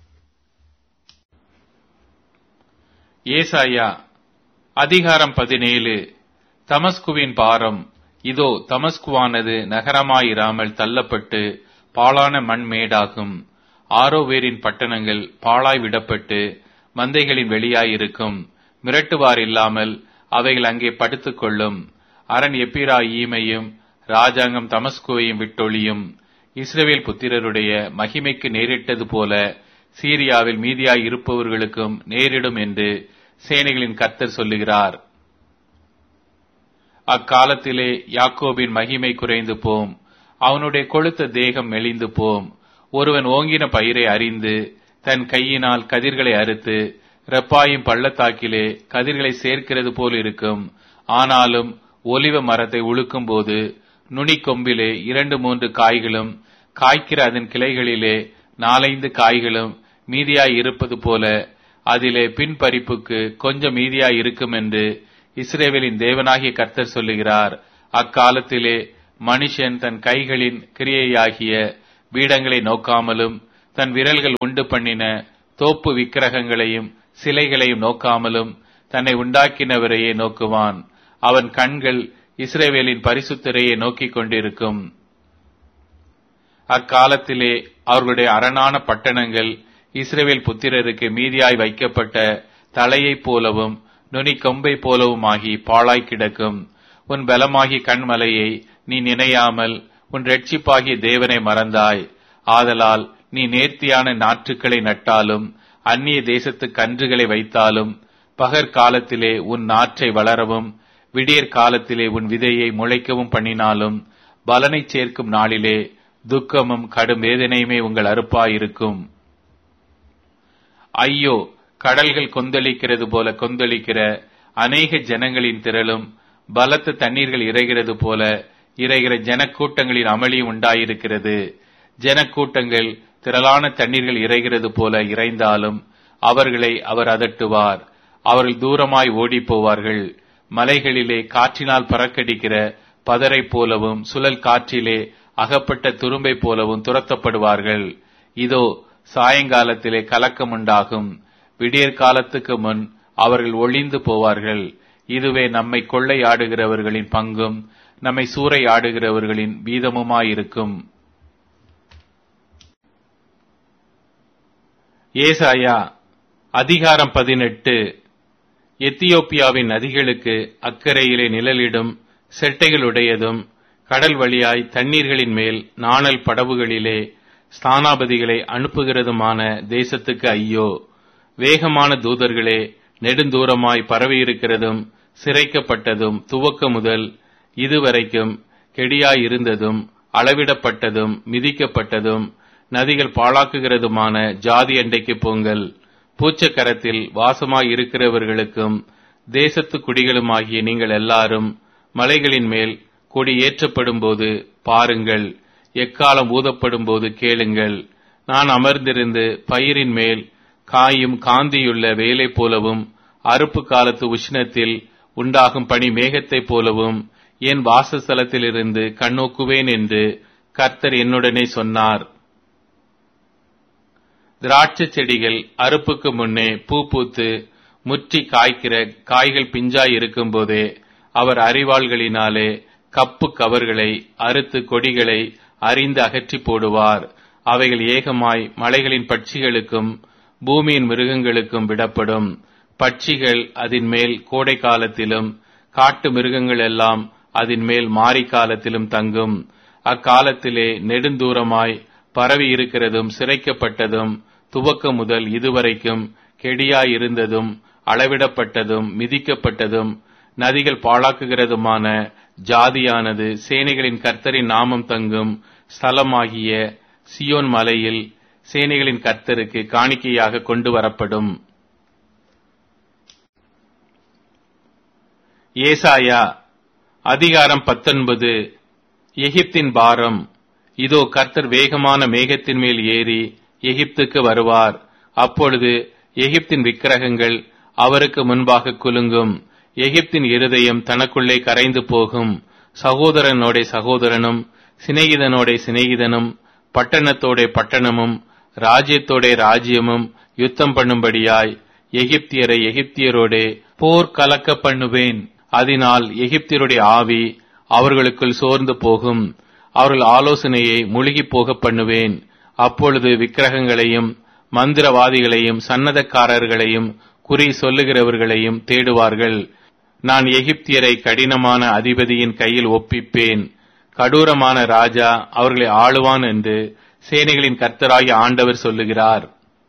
S1: ஏசாயா அதிகாரம் 17. தமஸ்குவின் பாரம். இதோ, தமஸ்குவானது நகரமாயிராமல் தள்ளப்பட்டு பாழான மண்மேடாகும். ஆரோவேரின் பட்டணங்கள் பாழாய் விடப்பட்டு மந்தைகளின் வெளியாயிருக்கும். மிரட்டுவார் இல்லாமல் அவைகள் அங்கே படுத்துக் கொள்ளும். அரண் எப்பிராயீமையும் ராஜாங்கம் தமஸ்குவையும் விட்டொழியும். இஸ்ரவேல் புத்திரருடைய மகிமைக்கு நேரிட்டது போல சீரியாவில் மீதியாய் இருப்பவர்களுக்கும் நேரிடும் என்று சேனைகளின் கர்த்தர் சொல்லுகிறார். அக்காலத்திலே யாக்கோபின் மகிமை குறைந்து போம். அவனுடைய கொழுத்த தேகம் மெலிந்து போம். ஒருவன் ஓங்கின பயிரை அறிந்து தன் கையினால் கதிர்களை அறுத்து ரெப்பாயும் பள்ளத்தாக்கிலே கதிர்களை சேர்க்கிறது போல் இருக்கும். ஆனாலும் ஒலிவ மரத்தை உழுக்கும் போது நுனிக்கொம்பிலே 2-3 காய்களும் காய்க்கிற அதன் கிளைகளிலே 4-5 காய்களும் மீதியாய் இருப்பது போல அதிலே பின்பறிப்புக்கு கொஞ்சம் மீதியாய் இருக்கும் என்று இஸ்ரவேலின் தேவனாகிய கர்த்தர் சொல்லுகிறார். அக்காலத்திலே மனுஷன் தன் கைகளின் கிரியையாகிய பீடங்களை நோக்காமலும் தன் விரல்கள் உண்டு பண்ணின தோப்பு விக்கிரகங்களையும் சிலைகளையும் நோக்காமலும் தன்னை உண்டாக்கினவரையே நோக்குவான். அவன் கண்கள் இஸ்ரவேலின் பரிசுத்தரையே நோக்கிக் கொண்டிருக்கும். அக்காலத்திலே அவர்களுடைய அரணான பட்டணங்கள் இஸ்ரவேல் புத்திரருக்கு மீதியாய் வைக்கப்பட்ட தலையைப் போலவும் நுனி கொம்பை போலவுமாகி பாழாய் கிடக்கும். உன் பலமாகி கண்மலையை நீ நினையாமல் உன் இரட்சிப்பாகிய தேவனை மறந்தாய். ஆதலால் நீ நேர்த்தியான நாற்றுக்களை நட்டாலும் அந்நிய தேசத்து கன்றுகளை வைத்தாலும் பகற்காலத்திலே உன் நாற்றை வளரவும் விடியற் காலத்திலே உன் விதையை முளைக்கவும் பண்ணினாலும் பலனை சேர்க்கும் நாளிலே துக்கமும் கடும் வேதனையுமே உங்கள் அறுப்பாயிருக்கும். ஐயோ, கடல்கள் கொந்தளிக்கிறது போல கொந்தளிக்கிற அநேக ஜனங்களின் திரளும் பலத்த தண்ணீர்கள் இறைகிறது போல இறைகிற ஜனக்கூட்டங்களின் அமளியும் உண்டாயிருக்கிறது. ஜனக்கூட்டங்கள் திரளான தண்ணீர்கள் இறைகிறது போல இறைந்தாலும் அவர்களை அவர் அதட்டுவார். அவர்கள் தூரமாய் ஓடி போவார்கள். மலைகளிலே காற்றினால் பறக்கடிக்கிற பதரை போலவும் சுழல் காற்றிலே அகப்பட்ட துரும்பை போலவும் துரத்தப்படுவார்கள். இதோ சாயங்காலத்திலே கலக்கம் உண்டாகும். விடியற் காலத்துக்கு முன் அவர்கள் ஒளிந்து போவார்கள். இதுவே நம்மை கொள்ளையாடுகிறவர்களின் பங்கும் நம்மை சூறையாடுகிறவர்களின் வீதமுமாயிருக்கும். ஏசாயா அதிகாரம் 18. எத்தியோப்பியாவின் நதிகளுக்கு அக்கறையிலே நிழலிடும் செட்டைகளுடையதும் கடல் வழியாய் தண்ணீர்களின் மேல் நாணல் படவுகளிலே ஸ்தானாபதிகளை அனுப்புகிறதுமான தேசத்துக்கு ஐயோ! வேகமான தூதர்களே, நெடுந்தூரமாய் பரவியிருக்கிறதும் சிரைக்கப்பட்டதும் துவக்க முதல் இதுவரைக்கும் கெடியாயிருந்ததும் அளவிடப்பட்டதும் மிதிக்கப்பட்டதும் நதிகள் பாழாக்குகிறதுமான ஜாதி அண்டைக்கு போங்கள். பூச்சக்கரத்தில் வாசமாயிருக்கிறவர்களுக்கும் தேசத்து குடிகளுமாகிய நீங்கள் எல்லாரும் மலைகளின் மேல் கொடி ஏற்றப்படும் போது பாருங்கள், எக்காலம் ஊதப்படும் போது கேளுங்கள். நான் அமர்ந்திருந்து பயிரின் மேல் காயும் காந்தியுள்ள வேலை போலவும் அறுப்பு காலத்து உஷ்ணத்தில் உண்டாகும் பனி மேகத்தைப் போலவும் என் வாசஸ்தலத்திலிருந்து கண்ணோக்குவேன் என்று கர்த்தர் என்னுடனே சொன்னார். திராட்சை செடிகள் அறுப்புக்கு முன்னே பூ பூத்து முற்றி காய்க்கிற காய்கள் பிஞ்சாய் இருக்கும் போதே அவர் அரிவாள்களினாலே கப்பு கவர்களை அறுத்து கொடிகளை அரிந்து அகற்றி போடுவார். அவைகள் ஏகமாய் மலைகளின் பட்சிகளுக்கும் பூமியின் மிருகங்களுக்கும் விடப்படும். பட்சிகள் அதன் மேல் கோடை காலத்திலும் காட்டு மிருகங்கள் எல்லாம் அதன் மேல் மாரி காலத்திலும் தங்கும். அக்காலத்திலே நெடுந்தூரமாய் பரவி இருக்கிறதும் சிரைக்கப்பட்டதும் துவக்க முதல் இதுவரைக்கும் கெடியாயிருந்ததும் அளவிடப்பட்டதும் மிதிக்கப்பட்டதும் நதிகள் பாழாக்குகிறதுமான ஜாதியானது சேனைகளின் கர்த்தரின் நாமம் தங்கும் ஸ்தலமாகிய சியோன் மலையில் சேனைகளின் கர்த்தருக்கு காணிக்கையாக கொண்டு வரப்படும். ஏசாயா அதிகாரம் 19. எகிப்தின் பாரம். இதோ கர்த்தர் வேகமான மேகத்தின் மேல் ஏறி எகிப்துக்கு வருவார். அப்பொழுது எகிப்தின் விக்கிரகங்கள் அவருக்கு முன்பாக குலுங்கும். எகிப்தின் இருதயம் தனக்குள்ளே கரைந்து போகும். சகோதரனோட சகோதரனும் சிநேகிதனோட சிநேகிதனும் பட்டணத்தோட பட்டணமும் ராஜ்யத்தோட ராஜ்யமும் யுத்தம் பண்ணும்படியாய் எகிப்தியரை எகிப்தியரோடே போர் கலக்க பண்ணுவேன். அதனால் எகிப்தியருடைய ஆவி அவர்களுக்குள் சோர்ந்து போகும். அவர்கள் ஆலோசனையை முழுகி போக பண்ணுவேன். அப்பொழுது விக்கிரகங்களையும் மந்திரவாதிகளையும் சன்னதக்காரர்களையும் குறி சொல்லுகிறவர்களையும் தேடுவார்கள். நான் எகிப்தியரை கடினமான அதிபதியின் கையில் ஒப்பிப்பேன். கடூரமான ராஜா அவர்களை ஆளுவான் என்று சேனைகளின் கர்த்தராகிய ஆண்டவர் சொல்லுகிறார்.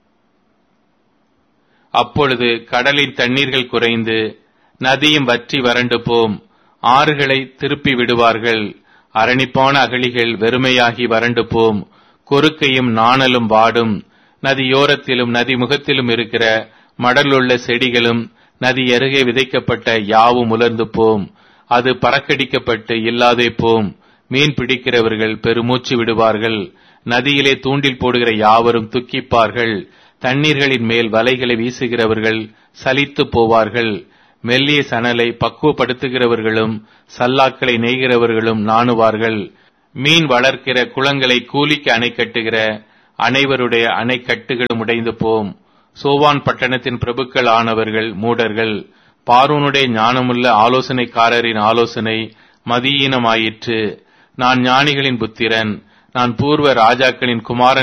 S1: அப்பொழுது கடலின் தண்ணீர்கள் குறைந்து நதியும் வற்றி வறண்டு போம். ஆறுகளை திருப்பி விடுவார்கள். அரணிப்பான அகழிகள் வெறுமையாகி வறண்டு போம். கொறுக்கையும் நாணலும் வாடும். நதியோரத்திலும் நதி முகத்திலும் இருக்கிற மடலுள்ள செடிகளும் நதி அருகே விதைக்கப்பட்ட யாவும் உலர்ந்து போம். அது பறக்கடிக்கப்பட்டு இல்லாதே போம். மீன் பிடிக்கிறவர்கள் பெருமூச்சு விடுவார்கள். நதியிலே தூண்டில் போடுகிற யாவரும் துக்கிப்பார்கள். தண்ணீர்களின் மேல் வலைகளை வீசுகிறவர்கள் சலித்து போவார்கள். மெல்லிய சணலை பக்குவப்படுத்துகிறவர்களும் சல்லாக்களை நெய்கிறவர்களும் நாணுவார்கள். மீன் வளர்க்கிற குளங்களை கூலிக்கு அணை கட்டுகிற அனைவருடைய அணைக்கட்டுகளும் உடைந்து போம். சோவான் பட்டணத்தின் பிரபுக்கள் ஆனவர்கள் மூடர்கள். பார்வோனுடைய ஞானமுள்ள ஆலோசனைக்காரரின் ஆலோசனை மதியீனமாயிற்று. நான் ஞானிகளின் புத்திரன், நான் பூர்வ ராஜாக்களின் குமாரன்